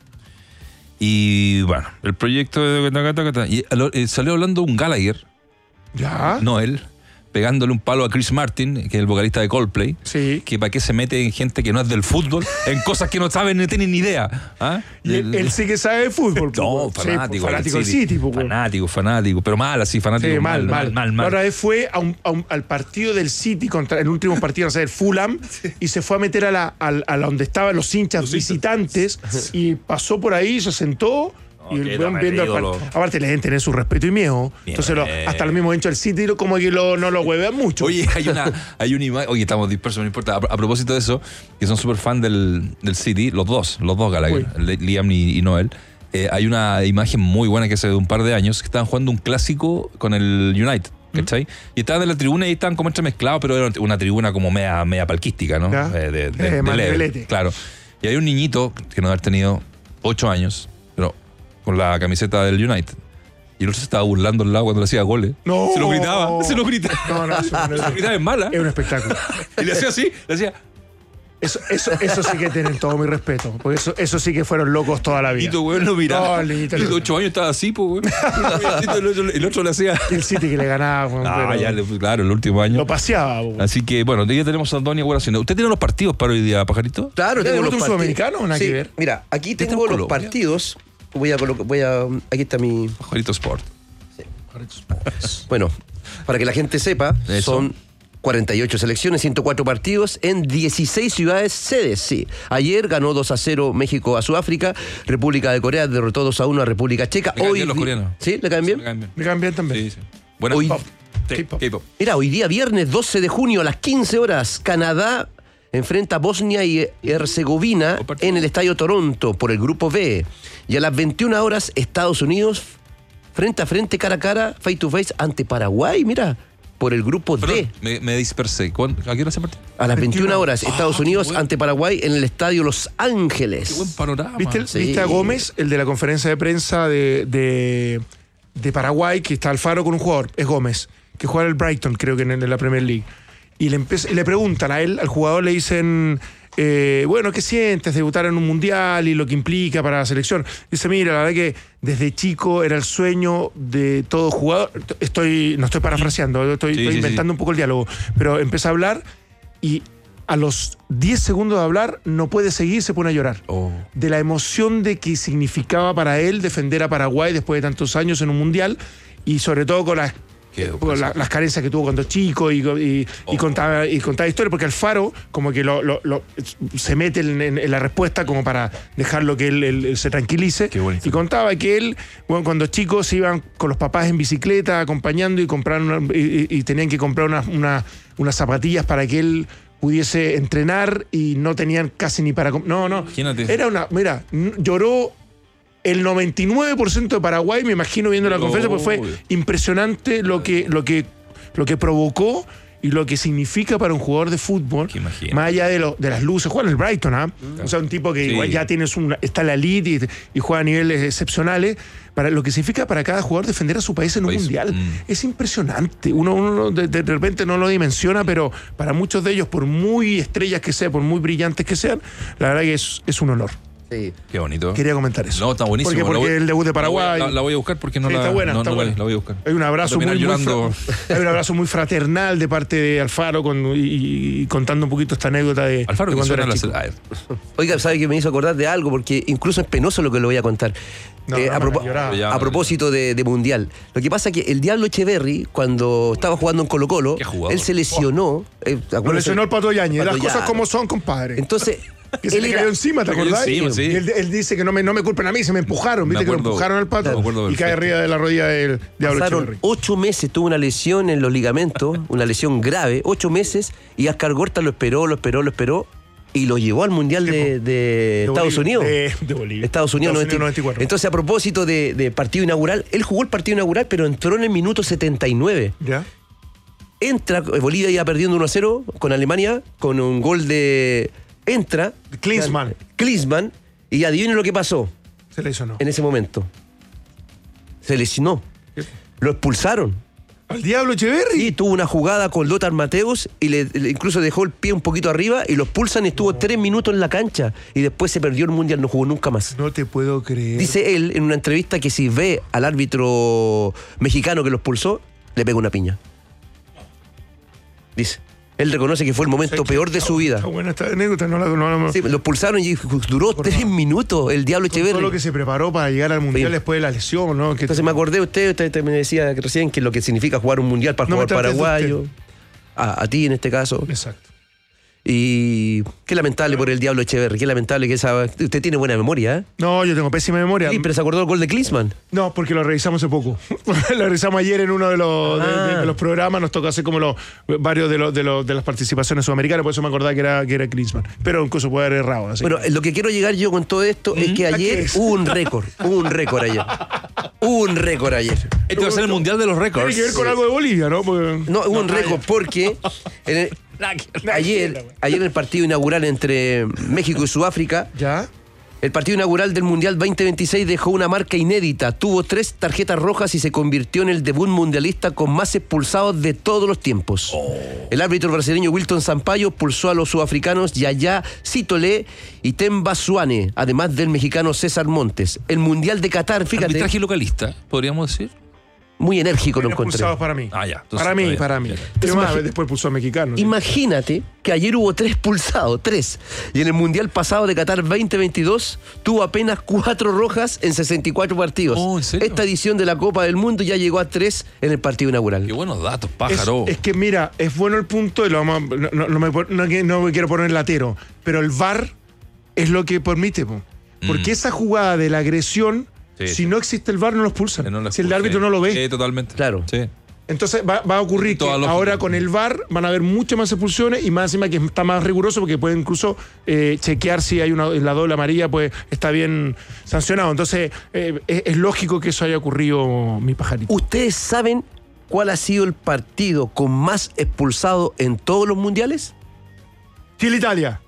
Y bueno, el proyecto de... Y eh, salió hablando un Gallagher,
Ya.
no él, pegándole un palo a Chris Martin, que es el vocalista de Coldplay,
Sí.
que para qué se mete en gente que no es del fútbol, en cosas que no saben ni tienen ni idea. ¿Ah?
Y él, él sí que sabe de fútbol. po,
No,
weón. Sí,
fanático.
po, fanático del
City.
City. po, weón.
Fanático, fanático, pero mal así, fanático.
Sí, mal, mal,
mal, mal, mal.
La otra vez fue a un- a un- al partido del City contra el último partido, no sé, el Fulham, y se fue a meter a la, a, a la donde estaban los hinchas visitantes y pasó por ahí, se sentó. Y el
qué
weón
tan
viendo el
ídolo.
partido. Aparte le deben tener su respeto y miedo.
Bien.
Entonces lo- hasta los mismos hinchas del City lo- como que lo, no lo huevean mucho.
Oye, hay una, hay una imagen. Oye, estamos dispersos, no importa. A, a propósito de eso, que son súper fan del, del City, los dos, los dos Gallagher, Le- Liam y, y Noel. Eh, hay una imagen muy buena que hace de un par de años que estaban jugando un clásico con el United. ¿Cachai? Y estaban en la tribuna y estaban como entremezclados, pero era una tribuna como media, media palquística, ¿no?
Ya.
Eh, de, de,
Eh,
de
más
leve,
nivelete.
claro. Y hay un niñito que no debe haber tenido ocho años, pero con la camiseta del United. Y el otro se estaba burlando al lado cuando le hacía goles.
No.
Se lo gritaba, se lo gritaba.
No, no, eso no es-
Se lo gritaba en mala.
Es un espectáculo.
Y le hacía así, le hacía.
Eso, eso, eso sí que tienen todo mi respeto. Porque eso, eso sí que fueron locos toda la vida.
Niñito, weón, lo miraba.
No, el niñito
Y de
le-
ocho años estaba así, pues, weón. El otro, el otro le hacía.
El City que le ganaba. weón,
Ah,
pero
ya, le- claro, el último año.
Lo paseaba. weón.
Así que, bueno, hoy día tenemos a Antonio Guaracindo. ¿Usted tiene los partidos para hoy día, Pajarito?
Claro,
¿Ya
tengo
debutó
los
un
partidos.
sudamericano o nada
Sí,
que ver?
Mira, aquí
Está en
tengo los
Colombia.
partidos. Voy a colocar, voy a. Aquí está mi.
Pajarito Sport.
Bueno, para que la gente sepa,
Eso.
son cuarenta y ocho selecciones, ciento cuatro partidos en dieciséis ciudades sedes, sí. Ayer ganó dos a cero México a Sudáfrica, República de Corea derrotó dos a uno a República Checa.
Me caen
Hoy
bien los
di-
coreanos.
¿Sí? ¿Le caen bien?
Me caen bien.
Me cambian también.
Sí, sí. Buena
Hoy-
K-pop. Sí,
K-pop.
K-pop.
Mira, hoy día viernes doce de junio a las quince horas, Canadá enfrenta a Bosnia y Herzegovina
Buen partido.
en el Estadio Toronto por el Grupo B. Y a las veintiuna horas, Estados Unidos frente a frente, cara a cara, face to face ante Paraguay, mira, por el Grupo D.
Perdón, me, me dispersé. ¿Cuándo- ¿A qué hora se partió?
A las veintiuna horas,
Ah,
Estados
qué
Unidos
bueno.
ante Paraguay en el Estadio Los Ángeles.
Qué buen panorama.
¿Viste, el-
Sí.
¿Viste a Gómez, el de la conferencia de prensa de, de, de Paraguay, que está Alfaro con un jugador? Es Gómez, que juega en el Brighton, creo que en, en la Premier League. Y le, empe- y le preguntan a él, al jugador le dicen, eh, bueno, ¿qué sientes debutar en un mundial y lo que implica para la selección? Dice, mira, la verdad que desde chico era el sueño de todo jugador. Estoy, no estoy parafraseando, estoy,
Sí,
estoy
sí,
inventando un poco el diálogo, pero empieza a hablar y a los diez segundos de hablar no puede seguir, se pone a llorar.
Oh.
De la emoción de que significaba para él defender a Paraguay después de tantos años en un mundial y sobre todo con las,
Qué
con la- las carencias que tuvo cuando chico y, y- y
Oh.
contaba, y contaba historias, porque Alfaro como que lo, lo- lo- se mete en, en- en la respuesta como para dejarlo que él, él- él se tranquilice.
Qué bonito.
Y contaba que él, bueno, cuando chicos se iban con los papás en bicicleta acompañando y, compraron una- y, y- y tenían que comprar unas una, unas zapatillas para que él pudiese entrenar y no tenían casi ni para... com- No, no.
Imagínate.
Era una... Mira, n- lloró el noventa y nueve por ciento de Paraguay, me imagino viendo la
Oh.
conferencia, porque fue impresionante lo que, lo que, lo que provocó y lo que significa para un jugador de fútbol,
Que imagino.
más allá de, lo- de las luces. Juega en el Brighton, ¿ah? O sea, un tipo que
Sí.
igual ya tienes una, está en la elite y, y juega a niveles excepcionales. Para lo que significa para cada jugador defender a su país en un
País.
mundial.
Mm.
Es impresionante. Uno, uno de, de repente no lo dimensiona, pero para muchos de ellos, por muy estrellas que sean, por muy brillantes que sean, la verdad que es, es un honor.
Sí.
Qué bonito.
Quería comentar eso.
No, está buenísimo.
Porque, porque
La voy-
el debut de
la voy-
Paraguay.
La, la voy a buscar porque no
Sí,
la
está buena,
no,
está
no la-
buena.
la voy a buscar.
Hay un abrazo
Voy a
muy,
terminar
muy
llorando.
fra- hay un abrazo muy fraternal de parte de Alfaro con, y, y contando un poquito esta anécdota de,
Alfaro,
de
que
cuando
suena
era
la
chico.
ah,
Oiga, ¿sabe que me hizo acordar de algo? Porque incluso es penoso lo que le voy a contar.
No,
Eh,
no,
a,
me
propo-
lloraba.
Ya,
a propósito de, de Mundial. Lo que pasa es que el Diablo Echeverry, cuando estaba jugando en Colo Colo,
Qué jugador.
él se lesionó. eh,
Lo
acuérdense-
lesionó el Pato Yañez. Las
Pato
cosas
Yañez.
como son, compadre.
Entonces,
que se
él
le
era-
cayó encima, ¿te
Le cayó
acordás?
encima, sí.
Y él, él dice que no me, no me culpen a mí, se me empujaron.
Me
¿Viste que lo
acuerdo-
empujaron al Pato?
me acuerdo
Y cae
perfecto.
arriba de la rodilla del Diablo
pasaron
Echeverry.
ocho meses, tuvo una lesión en los ligamentos, una lesión grave, ocho meses, y Ascar Gorta lo esperó, lo esperó, lo esperó, y lo llevó al Mundial de, de, de Estados
Bolivia,
Unidos.
De, de Bolivia.
Estados Unidos,
Estados Unidos
noventa y cuatro.
noventa y cuatro.
Entonces, a propósito de, de partido inaugural, él jugó el partido inaugural, pero entró en el minuto setenta y nueve.
¿Ya?
Entra, Bolivia iba perdiendo uno a cero con Alemania, con un gol de... Entra...
Klinsmann.
Klinsmann, y adivinen lo que pasó.
Se lesionó.
En ese momento. Se lesionó.
¿Qué?
Lo expulsaron.
¿Al Diablo Echeverri?
Sí, tuvo una jugada con Lothar Mateus y le, le- incluso dejó el pie un poquito arriba y lo expulsan y estuvo tres minutos en la cancha y después se perdió el Mundial, no jugó nunca más.
No te puedo creer.
Dice él en una entrevista que si ve al árbitro mexicano que lo expulsó, le pega una piña. Dice. Él reconoce que fue el momento peor de su vida.
Está buena esta anécdota, no la no,
Sí, lo expulsaron y duró tres minutos el Diablo Echeverri.
Todo lo que se preparó para llegar al Mundial
Sí.
después de la lesión, ¿no? Que
Entonces me acordé de usted, usted, usted me decía que recién que lo que significa jugar un Mundial para
No me
jugar
trates de
paraguayo. A, a ti en este caso.
Exacto.
Y qué lamentable por el Diablo Echeverri, qué lamentable que esa... Usted tiene buena memoria, ¿eh?
No, yo tengo pésima memoria.
Sí, pero se acordó del gol de Klinsmann.
No, porque lo revisamos hace poco. Lo revisamos ayer en uno de los, de-
Ah.
de, de los programas. Nos tocó hacer como los varios de, los, de, los, de las participaciones sudamericanas. Por eso me acordaba que era, que era Klinsmann. Pero incluso puede haber errado. Así.
Bueno, lo que quiero llegar yo con todo esto es que
¿A qué
ayer
es?
hubo un récord. Hubo un récord ayer. Hubo un récord ayer.
Este va a ser el Mundial de los récords.
Tiene que ver con algo de Bolivia, ¿no? Porque-
No, hubo un
ah,
récord
ya.
porque en el- ayer, ayer en el partido inaugural entre México y Sudáfrica,
¿Ya?
el partido inaugural del Mundial veinte veintiséis dejó una marca inédita. Tuvo tres tarjetas rojas y se convirtió en el debut mundialista con más expulsados de todos los tiempos. El árbitro brasileño Wilton Sampaio expulsó a los sudafricanos Yaya Sitole y Temba Suane, además del mexicano César Montes. El Mundial de Qatar, fíjate,
Arbitraje localista, podríamos decir.
muy enérgico lo
Fueron
encontré.
expulsados para mí.
Ah, ya. Entonces,
para mí,
está bien.
para mí.
Bien.
Pero más,
imagi-
después pulsó a mexicano. ¿sí?
Imagínate que ayer hubo tres expulsados, tres. Y en el Mundial pasado de Qatar veinte veintidós tuvo apenas cuatro rojas en sesenta y cuatro partidos.
Oh, ¿en serio?
Esta edición de la Copa del Mundo ya llegó a tres en el partido inaugural.
Qué buenos datos,
Es,
pájaro.
es que mira, es bueno el punto, y lo vamos a- no, no- no me, pon- no que- no me quiero poner latero, pero el V A R es lo que permite. Po. Porque
Mm.
esa jugada de la agresión,
Sí,
si
sí.
no existe el V A R, no lo expulsan.
Que no lo
si el
expulse.
árbitro no lo ve.
Sí, totalmente.
Claro.
Sí.
Entonces va, va a ocurrir que
Toda lógica.
ahora con el V A R van a haber muchas más expulsiones y más encima que está más riguroso porque puede incluso eh, chequear si hay una en la doble amarilla, pues está bien sancionado. Entonces eh, es, es lógico que eso haya ocurrido, mi pajarito.
¿Ustedes saben cuál ha sido el partido con más expulsados en todos los mundiales?
Chile-Italia.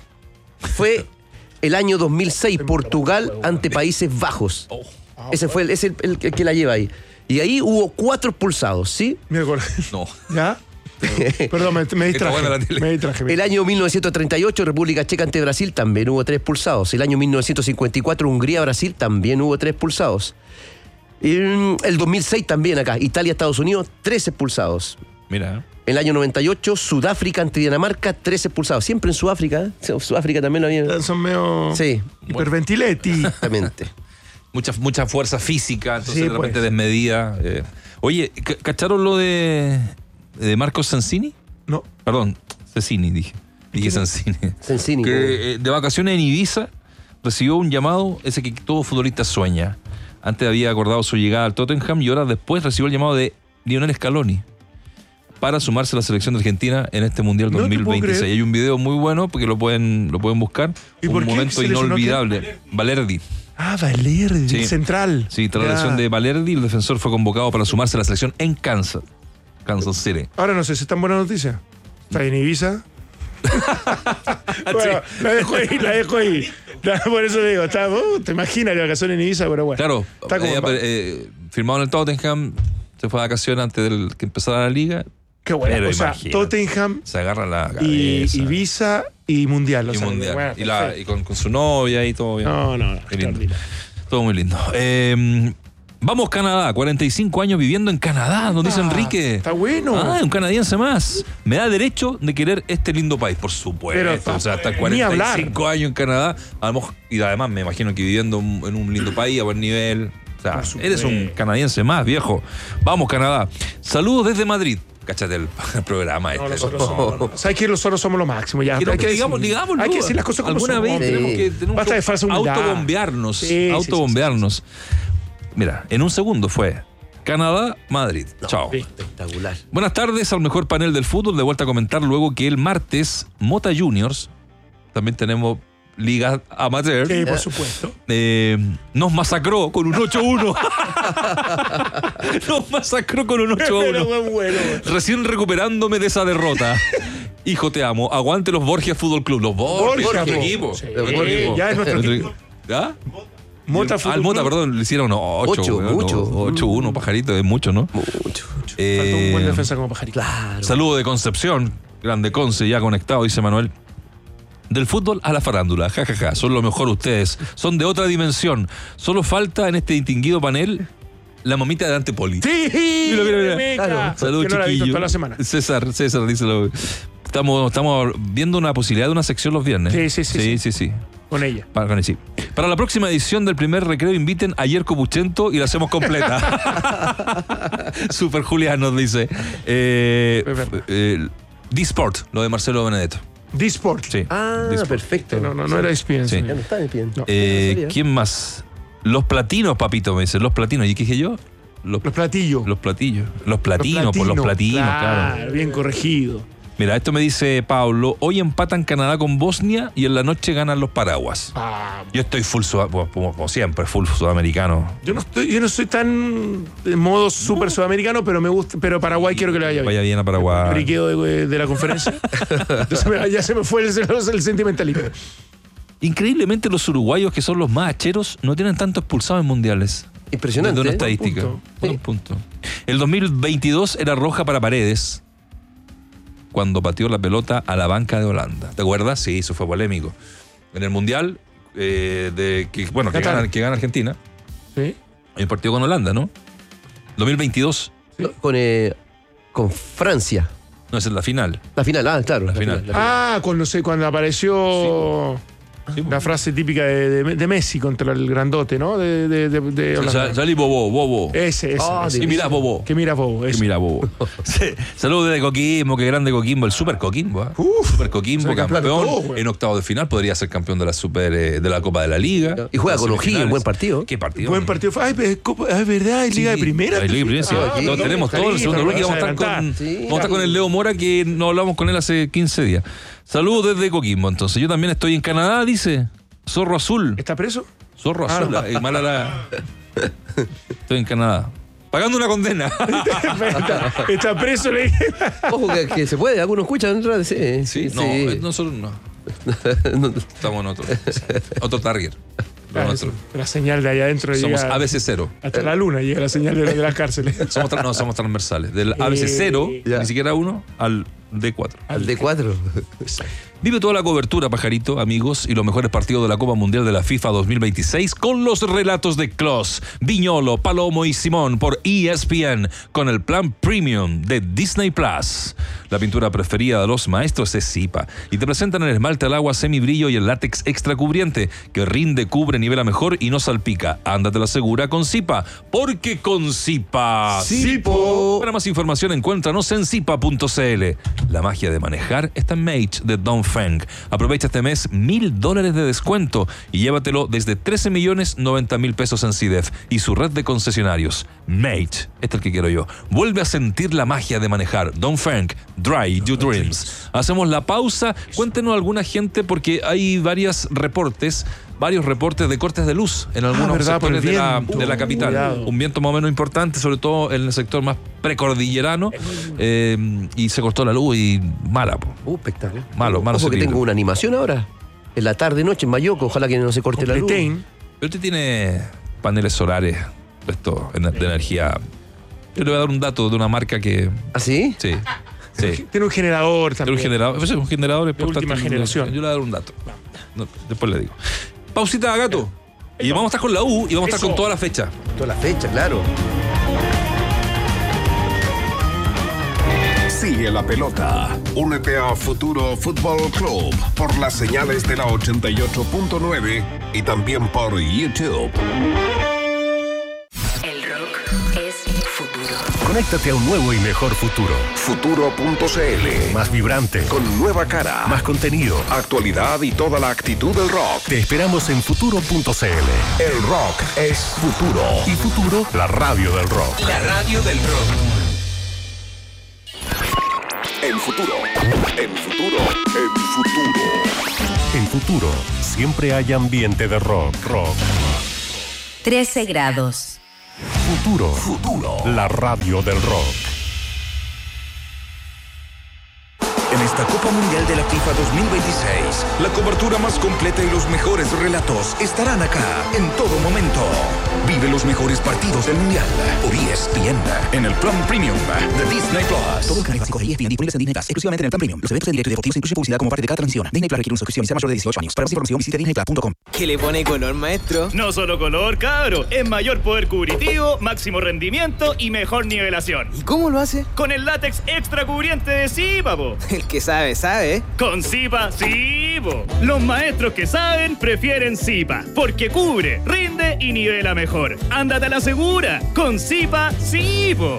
Fue el año dos mil seis, Portugal ante Países Bajos.
Oh.
Ese fue el, ese el, el que la lleva ahí. Y ahí hubo cuatro expulsados, ¿sí?
Me acuerdo.
No.
¿Ya? Perdón, me, me
Está buena la
distraje.
tele.
Me distraje. me
El año mil novecientos treinta y ocho, República Checa ante Brasil, también hubo tres expulsados. El año mil novecientos cincuenta y cuatro, Hungría-Brasil, también hubo tres expulsados. Y, mm, el dos mil seis también acá, Italia-Estados Unidos, tres expulsados.
Mira.
El año noventa y ocho, Sudáfrica ante Dinamarca, tres expulsados. Siempre en Sudáfrica, ¿eh? Sudáfrica también lo había...
Son medio
Sí,
hiperventiletti.
exactamente.
Mucha, mucha fuerza física, entonces
Sí,
de repente
pues.
desmedida. eh. Oye, ¿ca- ¿cacharon lo de, de Marcos Sensini?
No.
Perdón, Cecchini dije. Dije Sensini.
Sensini.
Que eh, de vacaciones en Ibiza recibió un llamado, ese que todo futbolista sueña. Antes había acordado su llegada al Tottenham y ahora después recibió el llamado de Lionel Scaloni para sumarse a la selección de Argentina en este Mundial
No te
dos mil
puedo
veintiséis.
creer.
Hay un video muy bueno porque lo pueden, lo pueden buscar.
¿Y
un
por qué
momento
se lesionó
inolvidable. Valerdi.
Ah, Valerdi,
Sí.
central.
Sí, tras la
Ya.
lesión de Valerdi, el defensor fue convocado para sumarse a la selección en Kansas. Kansas City.
Ahora no sé si es tan buena noticia. Está en Ibiza. Bueno, la dejo ahí, la dejo ahí. La- por eso digo, está, uh, te imaginas de vacaciones en Ibiza, pero bueno.
Claro,
Está como-
eh, eh, firmado en el Tottenham, se fue de vacaciones antes del que empezara la liga.
Qué bueno.
Pero
O sea,
imagínate,
Tottenham
se agarra la cabeza.
y Ibiza y Mundial. o
Y
sea,
mundial.
bueno,
y la-
perfecto.
y con, con su novia y todo bien.
No, no, no.
Qué lindo.
extraordinario.
Todo muy lindo. Eh, vamos, Canadá. cuarenta y cinco años viviendo en Canadá, nos dice
Ah,
Enrique.
Está bueno.
Ah, un canadiense más. Me da derecho de querer este lindo país, por supuesto.
Pero,
o sea, hasta
ni
cuarenta y
hablar.
cinco años en Canadá. A lo mejor- y además me imagino que viviendo en un lindo país, a buen nivel. O sea,
Por supuesto.
eres un canadiense más, viejo. Vamos, Canadá. Saludos desde Madrid. Cáchate el, el programa
No,
este.
nosotros somos, ¿sabes qué? Nosotros somos lo máximo. Ya,
Quiero
hay
que
que
digamos,
decir-
digámoslo.
Hay que decir las cosas como
Alguna
son.
vez tenemos
Sí.
que tenemos
Basta
que
de falsa humildad.
autobombearnos.
Sí, sí, sí,
autobombearnos. Mira, en un segundo fue Canadá, Madrid. Chao.
Espectacular.
Buenas tardes al mejor panel del fútbol. De vuelta a comentar luego que el martes Mota Juniors también tenemos ligas amateur.
Sí, por supuesto.
Eh, nos masacró con un ocho uno. Nos masacró con un ocho uno.
Bueno, bueno.
Recién recuperándome de esa derrota. Hijo, te amo. Aguante los Borgia Fútbol Club. Los Borgia,
Borgia,
nuestro
sí.
equipo.
Sí,
Nuestro equipo.
ya es nuestro equipo.
¿Ya?
Mota
Ah,
Fútbol
el Mota,
Club.
perdón, le hicieron ocho.
Ocho, mucho.
ocho uno, pajarito, es mucho, ¿no?
Mucho, mucho.
Eh,
Falta un buen defensa como Pajarito.
Claro.
Saludo de Concepción. Grande Conce, ya conectado, dice Manuel. Del fútbol a la farándula, jajaja, ja, ja. Son lo mejor ustedes. Son de otra dimensión. Solo falta en este distinguido panel la mamita de Dante Poli.
Sí,
Mira, mira, mira.
Rebeca.
Claro. Saludos,
Que no la he visto
chiquillo.
toda la semana.
César, César, díselo. Estamos, estamos viendo una posibilidad de una sección los viernes.
Sí, sí, sí,
Sí,
sí.
sí, sí.
Con ella.
Para, con- sí. Para la próxima edición del primer recreo inviten a Yerko Puchento y la hacemos completa. Super Julián nos dice. Eh, eh, D-Sport, lo de Marcelo Benedetto.
D-Sport.
Sí.
Ah,
D-Sport.
perfecto.
No, no, no era Experience.
Sí.
Ya no está bien. No.
Eh, ¿Quién más? Los platinos, papito, me dice. Los platinos. ¿Y qué dije yo? Los,
Los platillos.
los platillos. Los platinos, por los platinos, claro.
Bien corregido.
Mira, esto me dice Pablo. Hoy empatan Canadá con Bosnia y en la noche ganan los paraguas.
Ah,
Yo estoy full, sud- como, como siempre, full sudamericano.
yo no estoy, yo no soy tan de modo súper sudamericano, pero me gusta, pero Paraguay quiero que le vaya bien.
Vaya bien a Paraguay.
Briqueo de, de la conferencia. Entonces me- ya se me fue el, el sentimentalismo.
Increíblemente los uruguayos, que son los más hacheros, no tienen tanto expulsados en mundiales.
Impresionante.
De una
¿eh?
estadística.
punto.
Por un punto. El dos mil veintidós era roja para Paredes cuando pateó la pelota a la banca de Holanda. ¿Te acuerdas? Sí, eso fue polémico. En el Mundial, eh, de que, bueno, que
Qatar.
gana, que gana Argentina,
¿Sí?
hay un partido con Holanda, ¿no? dos mil veintidós.
No, Con, eh, con Francia.
No, esa es la final.
La final, ah, claro.
La final.
Ah, cuando, se, cuando apareció
Sí,
la frase típica de, de- de Messi contra el grandote, ¿no? De, de, de, de Holanda.
Sa- Salí Bobo, Bobo.
Ese, ese.
Ah,
ese.
Y mirá, Bobo.
Que mira, Bobo.
Que
ese.
mira, Bobo. Sí. Saludos desde Coquimbo, qué grande Coquimbo, el Super Coquimbo. ¿eh?
Uf,
Super Coquimbo,
ser campeón de
campeón.
todo, güey.
En octavo de final podría ser campeón de la Super eh, de la Copa de la Liga.
Y juega con
Las
O'Higgins,
semifinales.
buen partido.
¿Qué partido?
Buen partido. fue. Ay, pero es Copa- es verdad, hay Liga de Primera.
La Liga de Primera, sí.
Ah,
Todos
sí,
tenemos todo el
Carita,
segundo bloque y vamos a estar
adelantar.
con,
Sí.
vamos a estar con el Leo Mora, que no hablamos con él hace quince días. Saludos desde Coquimbo. Entonces, yo también estoy en Canadá, dice. Zorro Azul.
¿Está preso?
Zorro Azul.
no.
eh, mala la... Estoy en Canadá. Pagando una condena.
está, está preso, le dije.
Ojo que, que se puede, algunos escuchan. Sí,
Sí, no, eh, nosotros no.
No.
Estamos en otro. Otro target. Lo
Claro,
nuestro.
la señal de allá adentro
Somos
llega
A B C cero.
hasta la luna, llega la señal de, de las cárceles.
Somos, tra- no, somos transversales. Del A B C cero,
Ya.
ni siquiera uno, al D cuatro.
Al D cuatro.
Vive toda la cobertura, pajarito, amigos, y los mejores partidos de la Copa Mundial de la FIFA dos mil veintiséis con los relatos de Kloss, Viñolo, Palomo y Simón por E S P N con el plan Premium de Disney Plus. La pintura preferida de los maestros es Zipa y te presentan el esmalte al agua semibrillo y el látex extra cubriente que rinde, cubre, nivela mejor y no salpica. Ándate la segura con Zipa, porque con Zipa.
Zipo.
Para más información encuéntranos en zipa punto c l. La magia de manejar está en Mage de Don Feng. Aprovecha este mes mil dólares de descuento y llévatelo desde trece millones noventa mil pesos en C I D E F y su red de concesionarios. Mage, este es el que quiero yo. Vuelve a sentir la magia de manejar. Don Feng, Dry Your Dreams. Hacemos la pausa. Cuéntenos alguna gente, porque hay varios reportes, varios reportes de cortes de luz en algunos
verdad, por el
sectores de la,
viento.
de la capital.
Cuidado.
Un viento más o menos importante, sobre todo en el sector más precordillerano, eh, y se cortó la luz y mala, po.
Uh, espectacular.
Malo, malo
Ojo
ese
que
libro.
tengo una animación ahora. En la tarde, noche, en Mayoco. Ojalá que no se corte la luz.
Completain.
Pero usted tiene paneles solares, esto, de energía. Yo le voy a dar un dato de una marca que.
¿Ah, sí?
Sí. Sí.
Tiene un generador
Tiene
también.
un generador. Es un generador importante.
última generación.
Yo le voy a dar un dato. No, después le digo. Pausita, gato. Y vamos a estar con la U y vamos a estar
Eso.
con toda la fecha.
Toda la fecha, claro.
Sigue la pelota. Únete a Futuro Fútbol Club por las señales de la ochenta y ocho punto nueve y también por YouTube.
El rock es futuro.
Conéctate a un nuevo y mejor futuro.
Futuro punto c l.
Más vibrante,
Con nueva cara,
más contenido.
actualidad y toda la actitud del rock.
Te esperamos en futuro punto c l.
El rock es futuro.
Y Futuro, la radio del rock.
La radio del rock.
En Futuro. En Futuro. En Futuro.
En Futuro, siempre hay ambiente de rock. Rock.
trece grados.
Futuro. Futuro. La radio del rock.
En esta Copa Mundial de la FIFA dos mil veintiséis, la cobertura más completa y los mejores relatos estarán acá en todo momento. Vive los mejores partidos del Mundial por E S P N en el Plan Premium de Disney Plus.
Todo el canal básico de E S P N disponibles en Disney Plus, exclusivamente en el Plan Premium. Los eventos de directo y deportivos incluyen publicidad como parte de cada transmisión. Disney Plus requiere una suscripción y ser mayor de dieciocho años. Para más información visite disney plus punto com.
¿Qué le pone color, maestro?
No solo color, cabro. Es mayor poder cubritivo, máximo rendimiento y mejor nivelación.
¿Y cómo lo hace?
Con el látex extra cubriente de Zipa, po.
El que sabe, sabe.
Con Zipa, sí, po. Los maestros que saben prefieren Zipa, porque cubre, rinde y nivela mejor. Ándate a la segura. Con Zipa, sí, po.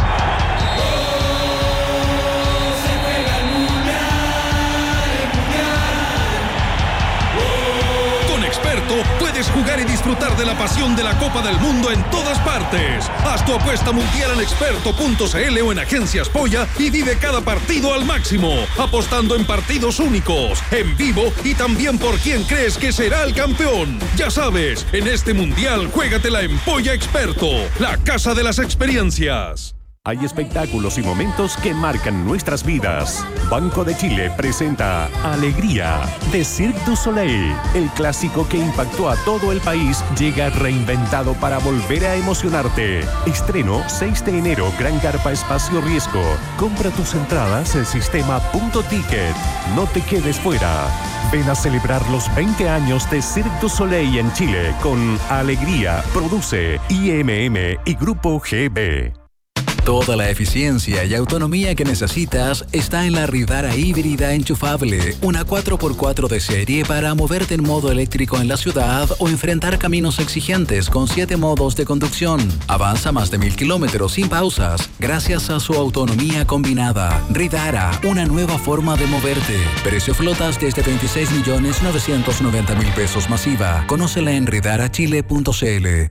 Puedes jugar y disfrutar de la pasión de la Copa del Mundo en todas partes. Haz tu apuesta mundial en experto punto c l o en Agencias Polla y vive cada partido al máximo, apostando en partidos únicos, en vivo y también por quién crees que será el campeón. Ya sabes, en este mundial juégatela en Polla Experto, la casa de las experiencias.
Hay espectáculos y momentos que marcan nuestras vidas. Banco de Chile presenta Alegría de Cirque du Soleil. El clásico que impactó a todo el país llega reinventado para volver a emocionarte. Estreno seis de enero, Gran Carpa Espacio Riesgo. Compra tus entradas en sistema punto ticket. No te quedes fuera. Ven a celebrar los veinte años de Cirque du Soleil en Chile con Alegría. Produce I M M y Grupo G B.
Toda la eficiencia y autonomía que necesitas está en la Ridara híbrida enchufable, una cuatro por cuatro de serie para moverte en modo eléctrico en la ciudad o enfrentar caminos exigentes con siete modos de conducción. Avanza más de mil kilómetros sin pausas gracias a su autonomía combinada. Ridara, una nueva forma de moverte. Precio flotas desde veintiséis millones novecientos noventa mil pesos masiva. Conócela en ridara chile punto c l.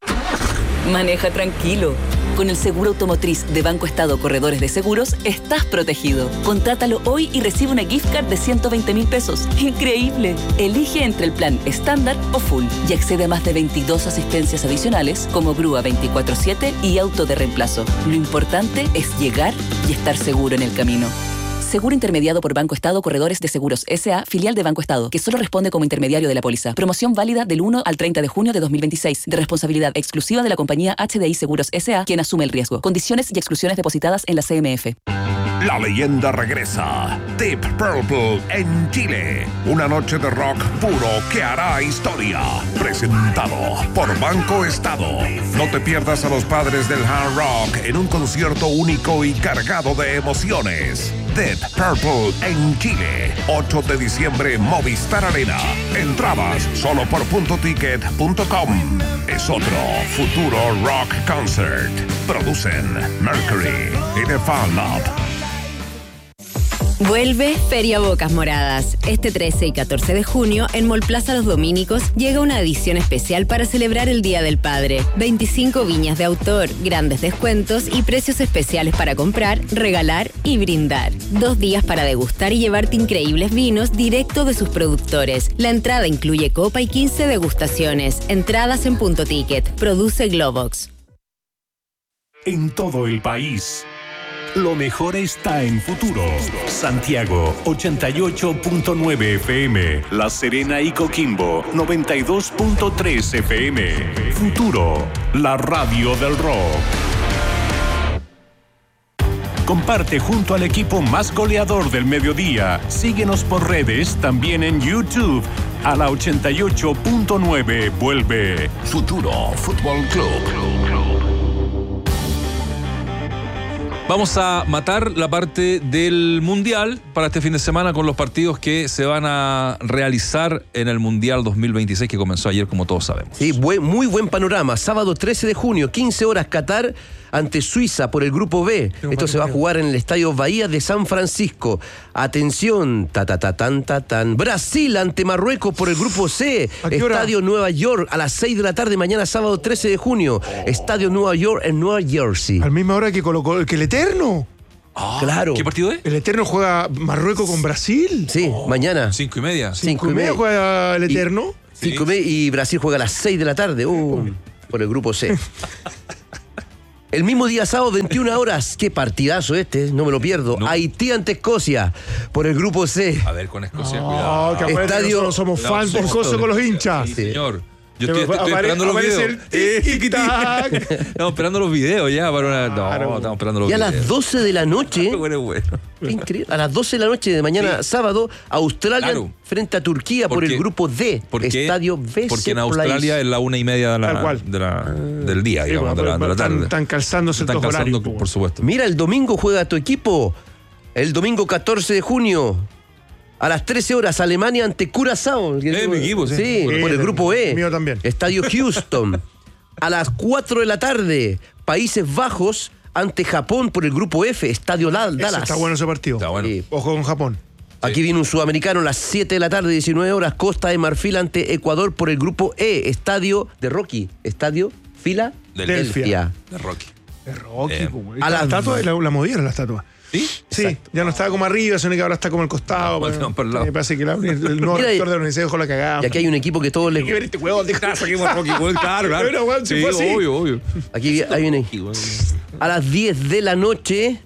Maneja tranquilo. Con el seguro automotriz de Banco Estado Corredores de Seguros, estás protegido. Contrátalo hoy y recibe una gift card de ciento veinte mil pesos. ¡Increíble! Elige entre el plan estándar o full y accede a más de veintidós asistencias adicionales como grúa veinticuatro siete y auto de reemplazo. Lo importante es llegar y estar seguro en el camino. Seguro intermediado por Banco Estado Corredores de Seguros S A, filial de Banco Estado, que solo responde como intermediario de la póliza. Promoción válida del uno al treinta de junio de dos mil veintiséis, de responsabilidad exclusiva de la compañía H D I Seguros S A, quien asume el riesgo. Condiciones y exclusiones depositadas en la C M F.
La leyenda regresa. Deep Purple en Chile. Una noche de rock puro que hará historia. Presentado por Banco Estado. No te pierdas a los padres del hard rock en un concierto único y cargado de emociones. Deep Purple en Chile. ocho de diciembre, Movistar Arena. Entradas solo por punto ticket punto com. Es otro futuro rock concert. Producen Mercury y The Fan Lab.
Vuelve Feria Bocas Moradas. Este trece y catorce de junio, en Mall Plaza Los Dominicos, llega una edición especial para celebrar el Día del Padre. veinticinco viñas de autor, grandes descuentos y precios especiales para comprar, regalar y brindar. Dos días para degustar y llevarte increíbles vinos directo de sus productores. La entrada incluye copa y quince degustaciones. Entradas en Punto Ticket. Produce Globox.
En todo el país, lo mejor está en Futuro. Santiago, ochenta y ocho punto nueve F M. La Serena y Coquimbo, noventa y dos punto tres F M. Futuro, la radio del rock. Comparte junto al equipo más goleador del mediodía. Síguenos por redes, también en YouTube. A la ochenta y ocho punto nueve vuelve Futuro Fútbol Club.
Vamos a matar la parte del Mundial para este fin de semana con los partidos que se van a realizar en el Mundial dos mil veintiséis que comenzó ayer, como todos sabemos.
Sí, buen, muy buen panorama. Sábado trece de junio, quince horas, Qatar ante Suiza por el Grupo B. Esto se va a jugar en el Estadio Bahía de San Francisco. Atención, ta ta ta tan ta tan. Brasil ante Marruecos por el Grupo C. Estadio Nueva York a las seis de la tarde mañana, sábado trece de junio. Estadio Nueva York en Nueva Jersey.
Al misma hora que colocó que el Eterno.
Ah,
claro.
¿Qué partido es?
El Eterno juega Marruecos con Brasil.
Sí, oh, mañana.
Cinco y media.
Cinco, cinco y media juega el Eterno.
Y, cinco sí. y, y Brasil juega a las seis de la tarde. Uh, por el grupo C. El mismo día sábado, veintiuna horas. Qué partidazo este, no me lo pierdo. No. Haití ante Escocia por el grupo C.
A ver, con Escocia,
no,
cuidado.
Que Estadio... Nosotros somos no, fans del coso con los hinchas.
Sí, señor. Yo estoy, estoy, estoy esperando los videos. Estamos esperando los videos ya para una. No, claro. Estamos esperando los
y
videos.
Y a las doce de la noche.
Bueno, bueno.
Increíble. A las doce de la noche de mañana, sí. sábado, Australia claro. frente a Turquía por, por el grupo D. Estadio B C
Porque en Australia Place. Es la una y media de la, de la, del día, sí, digamos, bueno, de, la, de la tarde.
Están calzándose
están calzando, horarios, por supuesto.
Mira, el domingo juega tu equipo. El domingo catorce de junio. A las trece horas, Alemania ante Curazao.
Eh, mi equipo, sí.
Sí, bueno, por el grupo E.
Mío también.
Estadio Houston. A las cuatro de la tarde, Países Bajos ante Japón por el grupo F. Estadio Dallas.
Eso está bueno ese partido.
Está bueno. Sí.
Ojo con Japón.
Aquí
sí.
viene un sudamericano a las siete de la tarde, diecinueve horas, Costa de Marfil ante Ecuador por el grupo E. Estadio de Rocky. Estadio Filadelfia.
De Rocky.
De Rocky.
Eh.
A la estatua la, la movieron la estatua.
¿Sí?
Sí,
exacto.
Ya no estaba como arriba, sino que ahora está como al costado.
No, no, por el lado.
Me parece que la, el nuevo rector de la universidad dejó la cagada.
Y aquí hay un equipo que todos les...
Hay que ver este huevo, deja
saquemos Rocky, claro, claro.
Pero, bueno,
sí,
fue así.
obvio, obvio.
Aquí hay un equipo. A las diez de la noche,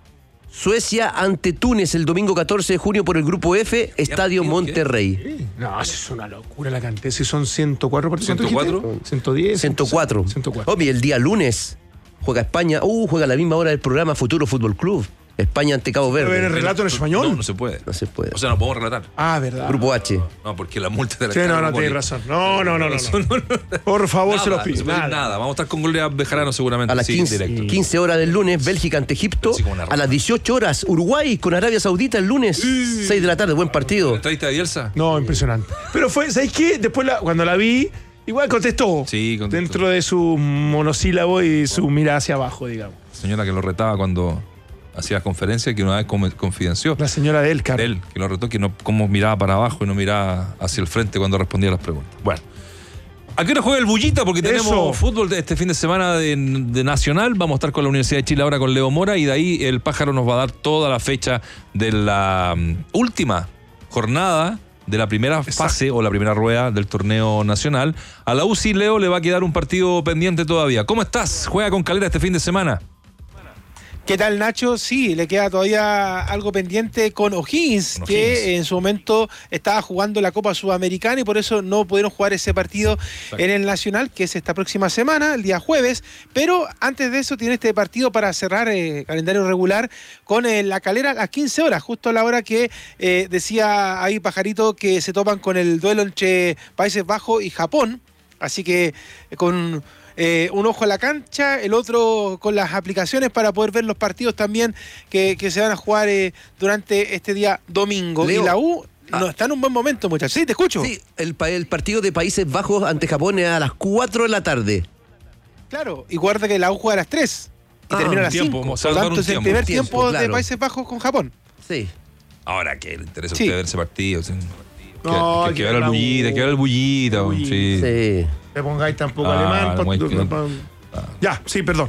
Suecia ante Túnez el domingo catorce de junio por el grupo F, Estadio Monterrey.
No, eso es una locura la cantidad. Si son ciento cuatro partidos.
¿ciento cuatro?
ciento diez.
ciento cuatro.
ciento cuatro.
Obvio, el día lunes juega España. Uh, juega a la misma hora del programa Futuro Fútbol Club. España ante Cabo Verde.
¿Pero el relato en español?
No, no se puede.
No se puede.
O sea, no podemos relatar.
Ah, verdad.
Grupo H.
No, porque la multa de la
Sí, no, no, tienes razón. No, no, no, no. no. Por favor,
nada,
se los pido.
Nada. nada. Vamos a estar con Gloria Bejarano seguramente.
A las
sí,
quince, quince horas del lunes, Bélgica ante Egipto. Sí, a las dieciocho horas, Uruguay con Arabia Saudita el lunes. Sí. seis de la tarde, buen partido.
¿La entrevista de Bielsa?
No, impresionante. Pero fue, ¿sabes qué? Después, la, cuando la vi, igual contestó.
Sí, contestó.
Dentro de su monosílabo y su mirada hacia abajo, digamos.
Señora que lo retaba cuando hacía conferencia, que una vez confidenció.
La señora de él, Carlos.
Él, que lo retó, que no, cómo miraba para abajo y no miraba hacia el frente cuando respondía a las preguntas. Bueno. ¿A qué hora juega el Bullita? Porque tenemos Eso. fútbol de este fin de semana de, de Nacional. Vamos a estar con la Universidad de Chile ahora con Leo Mora y de ahí el Pájaro nos va a dar toda la fecha de la um, última jornada de la primera Exacto. fase o la primera rueda del torneo nacional. A la U C I, Leo, le va a quedar un partido pendiente todavía. ¿Cómo estás? ¿Juega con Calera este fin de semana?
¿Qué tal, Nacho? Sí, le queda todavía algo pendiente con O'Higgins, con que O'Higgins. En su momento estaba jugando la Copa Sudamericana y por eso no pudieron jugar ese partido Exacto. en el Nacional, que es esta próxima semana, el día jueves. Pero antes de eso tiene este partido para cerrar el eh, calendario regular con eh, la Calera a las quince horas, justo a la hora que eh, decía ahí Pajarito que se topan con el duelo entre Países Bajos y Japón. Así que eh, con... Eh, un ojo a la cancha, el otro con las aplicaciones para poder ver los partidos también que, que se van a jugar eh, durante este día domingo. Leo, y la U ah, no está en un buen momento, muchachos. Sí, te escucho.
Sí, el, el partido de Países Bajos ante Japón es a las cuatro de la tarde.
Claro, y guarda que la U juega a las tres y ah, termina a las cinco. Por lo tanto, es el primer tiempo, tiempo claro. de Países Bajos con Japón.
Sí.
Ahora que le interesa a usted sí. ver ese partido. ¿Sí?
No,
que, que, que ver el bullita, que ver el bullita. Sí.
sí.
Me pongáis tampoco ah, alemán. Por, por, por, ah. Ya, sí, perdón.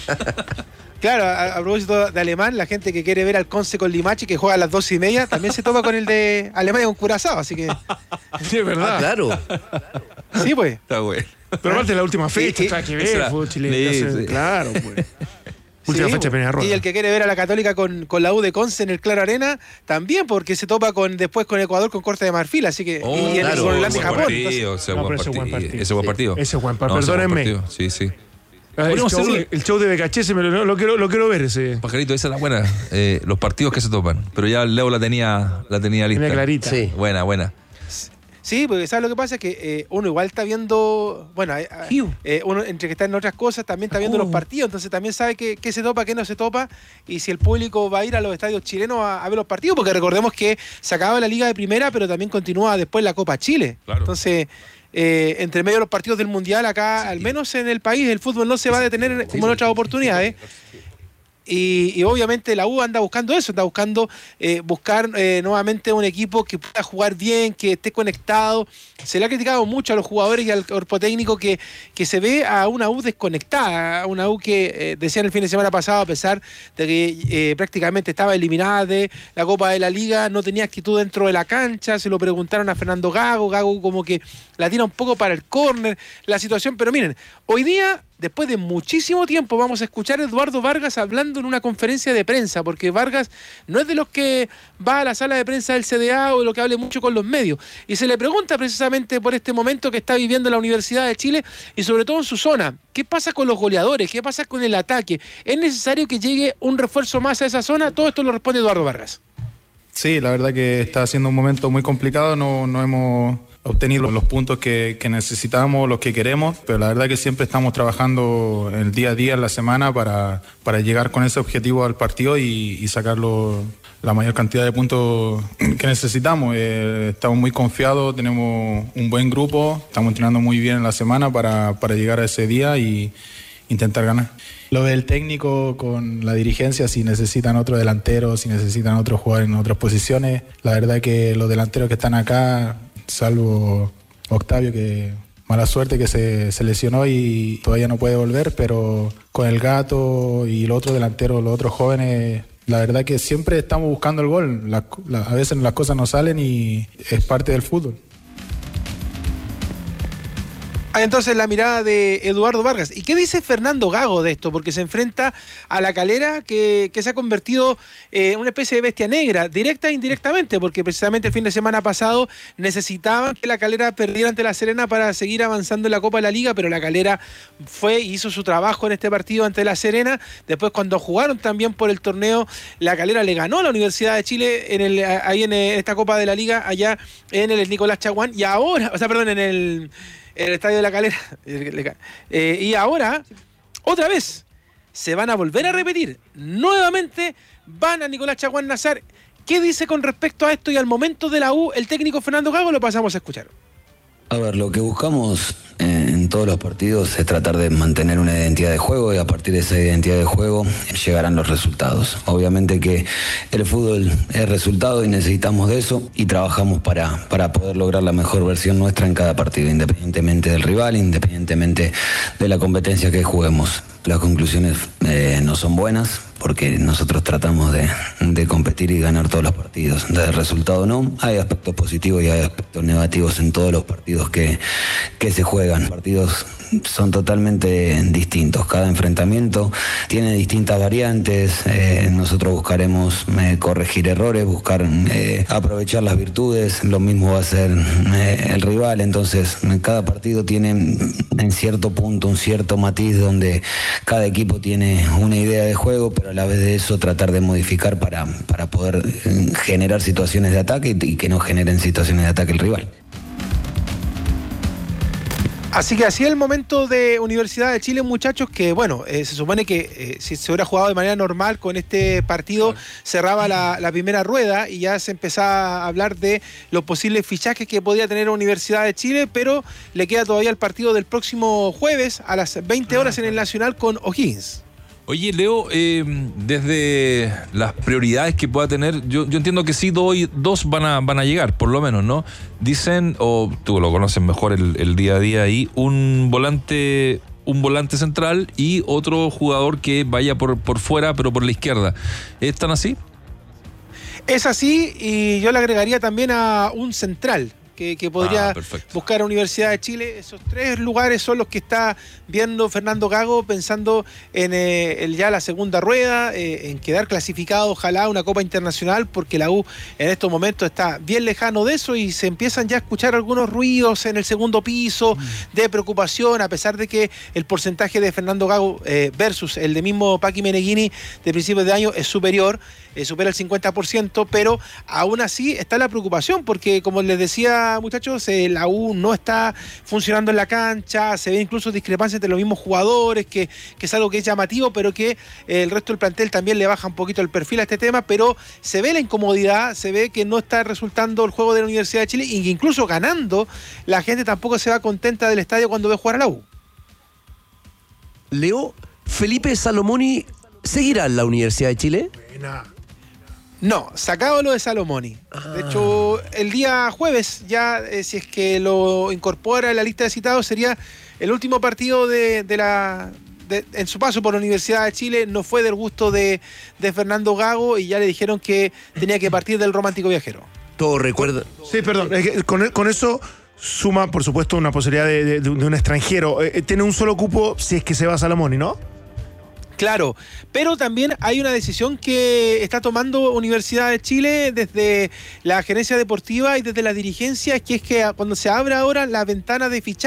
Claro, a, a propósito de alemán, la gente que quiere ver al Conce con Limache, que juega a las dos y media, también se topa con el de Alemania con Curazao, así que...
Sí, es verdad.
Ah, claro.
Sí, pues.
Está bueno.
Pero aparte la última fecha, está que ver, fútbol chileno. Sí, sí. Claro, pues. Última
sí,
fecha de Peñarroya.
Y el que quiere ver a la Católica con, con la U de Conce en el Claro Arena, también, porque se topa con después con Ecuador con Costa de Marfil, así que...
Oh,
y
claro,
en el de Japón.
Partido, ese no, buen partido. Buen partido. Ese buen partido.
Sí, ese buen partido. No, perdónenme. Buen partido.
Sí, sí.
El show, el show de Becachese me lo, lo, quiero, lo quiero ver ese.
Pajarito, esa es la buena. Eh, los partidos que se topan. Pero ya Leo la tenía, la tenía lista.
Tenía clarita.
Sí.
Buena, buena.
Sí, porque ¿sabes lo que pasa? Es que eh, uno igual está viendo, bueno, eh, eh, uno entre que está en otras cosas también está viendo oh. los partidos, entonces también sabe qué, qué se topa, qué no se topa, y si el público va a ir a los estadios chilenos a, a ver los partidos, porque recordemos que se acaba la Liga de Primera, pero también continúa después la Copa Chile. Claro. Entonces, eh, entre medio de los partidos del Mundial, acá, sí. al menos en el país, el fútbol no se va a detener sí, como en otras oportunidades. Y, y obviamente la U anda buscando eso, está buscando eh, buscar eh, nuevamente un equipo que pueda jugar bien, que esté conectado. Se le ha criticado mucho a los jugadores y al cuerpo técnico que, que se ve a una U desconectada, a una U que eh, decían el fin de semana pasado, a pesar de que eh, prácticamente estaba eliminada de la Copa de la Liga, no tenía actitud dentro de la cancha. Se lo preguntaron a Fernando Gago, Gago como que la tira un poco para el córner, la situación, pero miren, hoy día, después de muchísimo tiempo, vamos a escuchar a Eduardo Vargas hablando en una conferencia de prensa, porque Vargas no es de los que va a la sala de prensa del C D A o de lo que hable mucho con los medios. Y se le pregunta precisamente por este momento que está viviendo la Universidad de Chile y sobre todo en su zona. ¿Qué pasa con los goleadores? ¿Qué pasa con el ataque? ¿Es necesario que llegue un refuerzo más a esa zona? Todo esto lo responde Eduardo Vargas.
Sí, la verdad que está siendo un momento muy complicado. No, no hemos obtenido los puntos que, que necesitamos, los que queremos, pero la verdad que siempre estamos trabajando el día a día, en la semana, para, para llegar con ese objetivo al partido y, y sacarlo la mayor cantidad de puntos que necesitamos. Eh, estamos muy confiados, tenemos un buen grupo, estamos entrenando muy bien en la semana para, para llegar a ese día y intentar ganar. Lo del técnico con la dirigencia, si necesitan otro delantero, si necesitan otro jugador en otras posiciones, la verdad que los delanteros que están acá, salvo Octavio, que mala suerte que se, se lesionó y todavía no puede volver, pero con el Gato y los otros delanteros, los otros jóvenes, la verdad que siempre estamos buscando el gol. La, la, a veces las cosas no salen y es parte del fútbol.
Entonces la mirada de Eduardo Vargas. ¿Y qué dice Fernando Gago de esto? Porque se enfrenta a La Calera, que, que se ha convertido en eh, una especie de bestia negra, directa e indirectamente, porque precisamente el fin de semana pasado necesitaban que La Calera perdiera ante La Serena para seguir avanzando en la Copa de la Liga, pero La Calera fue y hizo su trabajo en este partido ante La Serena. Después, cuando jugaron también por el torneo, La Calera le ganó a la Universidad de Chile en el, ahí en esta Copa de la Liga, allá en el Nicolás Chaguán, y ahora, o sea, perdón, en el... el estadio de La Calera. Eh, y ahora, otra vez, se van a volver a repetir. Nuevamente van a Nicolás Chaguán Nazar. ¿Qué dice con respecto a esto y al momento de la U el técnico Fernando Gago? Lo pasamos a escuchar.
A ver, lo que buscamos en todos los partidos es tratar de mantener una identidad de juego y a partir de esa identidad de juego llegarán los resultados. Obviamente que el fútbol es resultado y necesitamos de eso y trabajamos para, para poder lograr la mejor versión nuestra en cada partido, independientemente del rival, independientemente de la competencia que juguemos. Las conclusiones eh, no son buenas porque nosotros tratamos de, de competir y ganar todos los partidos. Del resultado no, hay aspectos positivos y hay aspectos negativos en todos los partidos que, que se juegan. Partidos son totalmente distintos, cada enfrentamiento tiene distintas variantes, eh, nosotros buscaremos eh, corregir errores, buscar eh, aprovechar las virtudes, lo mismo va a ser eh, el rival, entonces cada partido tiene en cierto punto un cierto matiz donde cada equipo tiene una idea de juego, pero a la vez de eso tratar de modificar para, para poder generar situaciones de ataque y, y que no generen situaciones de ataque el rival.
Así que así es el momento de Universidad de Chile, muchachos, que bueno, eh, se supone que eh, si se hubiera jugado de manera normal con este partido, cerraba la, la primera rueda y ya se empezaba a hablar de los posibles fichajes que podía tener Universidad de Chile, pero le queda todavía el partido del próximo jueves a las veinte horas en el Nacional con O'Higgins.
Oye, Leo, eh, desde las prioridades que pueda tener, yo, yo entiendo que sí, dos, dos van a van a llegar, por lo menos, ¿no? Dicen, o tú lo conoces mejor el, el día a día ahí, un volante un volante central y otro jugador que vaya por, por fuera, pero por la izquierda. ¿Están así?
Es así, y yo le agregaría también a un central. Que, que podría ah, buscar a Universidad de Chile. Esos tres lugares son los que está viendo Fernando Gago, pensando en eh, el, ya la segunda rueda, eh, en quedar clasificado, ojalá, una Copa Internacional, porque la U en estos momentos está bien lejano de eso y se empiezan ya a escuchar algunos ruidos en el segundo piso mm. de preocupación, a pesar de que el porcentaje de Fernando Gago eh, versus el de mismo Paqui Meneghini de principios de año es superior, eh, supera el cincuenta por ciento, pero aún así está la preocupación, porque como les decía, muchachos, eh, la U no está funcionando en la cancha, se ve incluso discrepancia entre los mismos jugadores, que, que es algo que es llamativo, pero que eh, el resto del plantel también le baja un poquito el perfil a este tema, pero se ve la incomodidad, se ve que no está resultando el juego de la Universidad de Chile, y que incluso ganando, la gente tampoco se va contenta del estadio cuando ve jugar a la U.
Leo, Felipe Salomoni ¿Seguirá en la Universidad de Chile?
No, sacado lo de Salomoni. Ah. De hecho, el día jueves, ya eh, si es que lo incorpora en la lista de citados, sería el último partido de, de la... De, en su paso por la Universidad de Chile. No fue del gusto de, de Fernando Gago y ya le dijeron que tenía que partir del Romántico Viajero.
Todo recuerda.
Sí, perdón. Con, con eso suma, por supuesto, una posibilidad de, de, de un extranjero. Eh, tiene un solo cupo si es que se va a Salomoni, ¿no?
Claro, pero también hay una decisión que está tomando Universidad de Chile desde la gerencia deportiva y desde la dirigencia, que es que cuando se abre ahora la ventana de fichaje,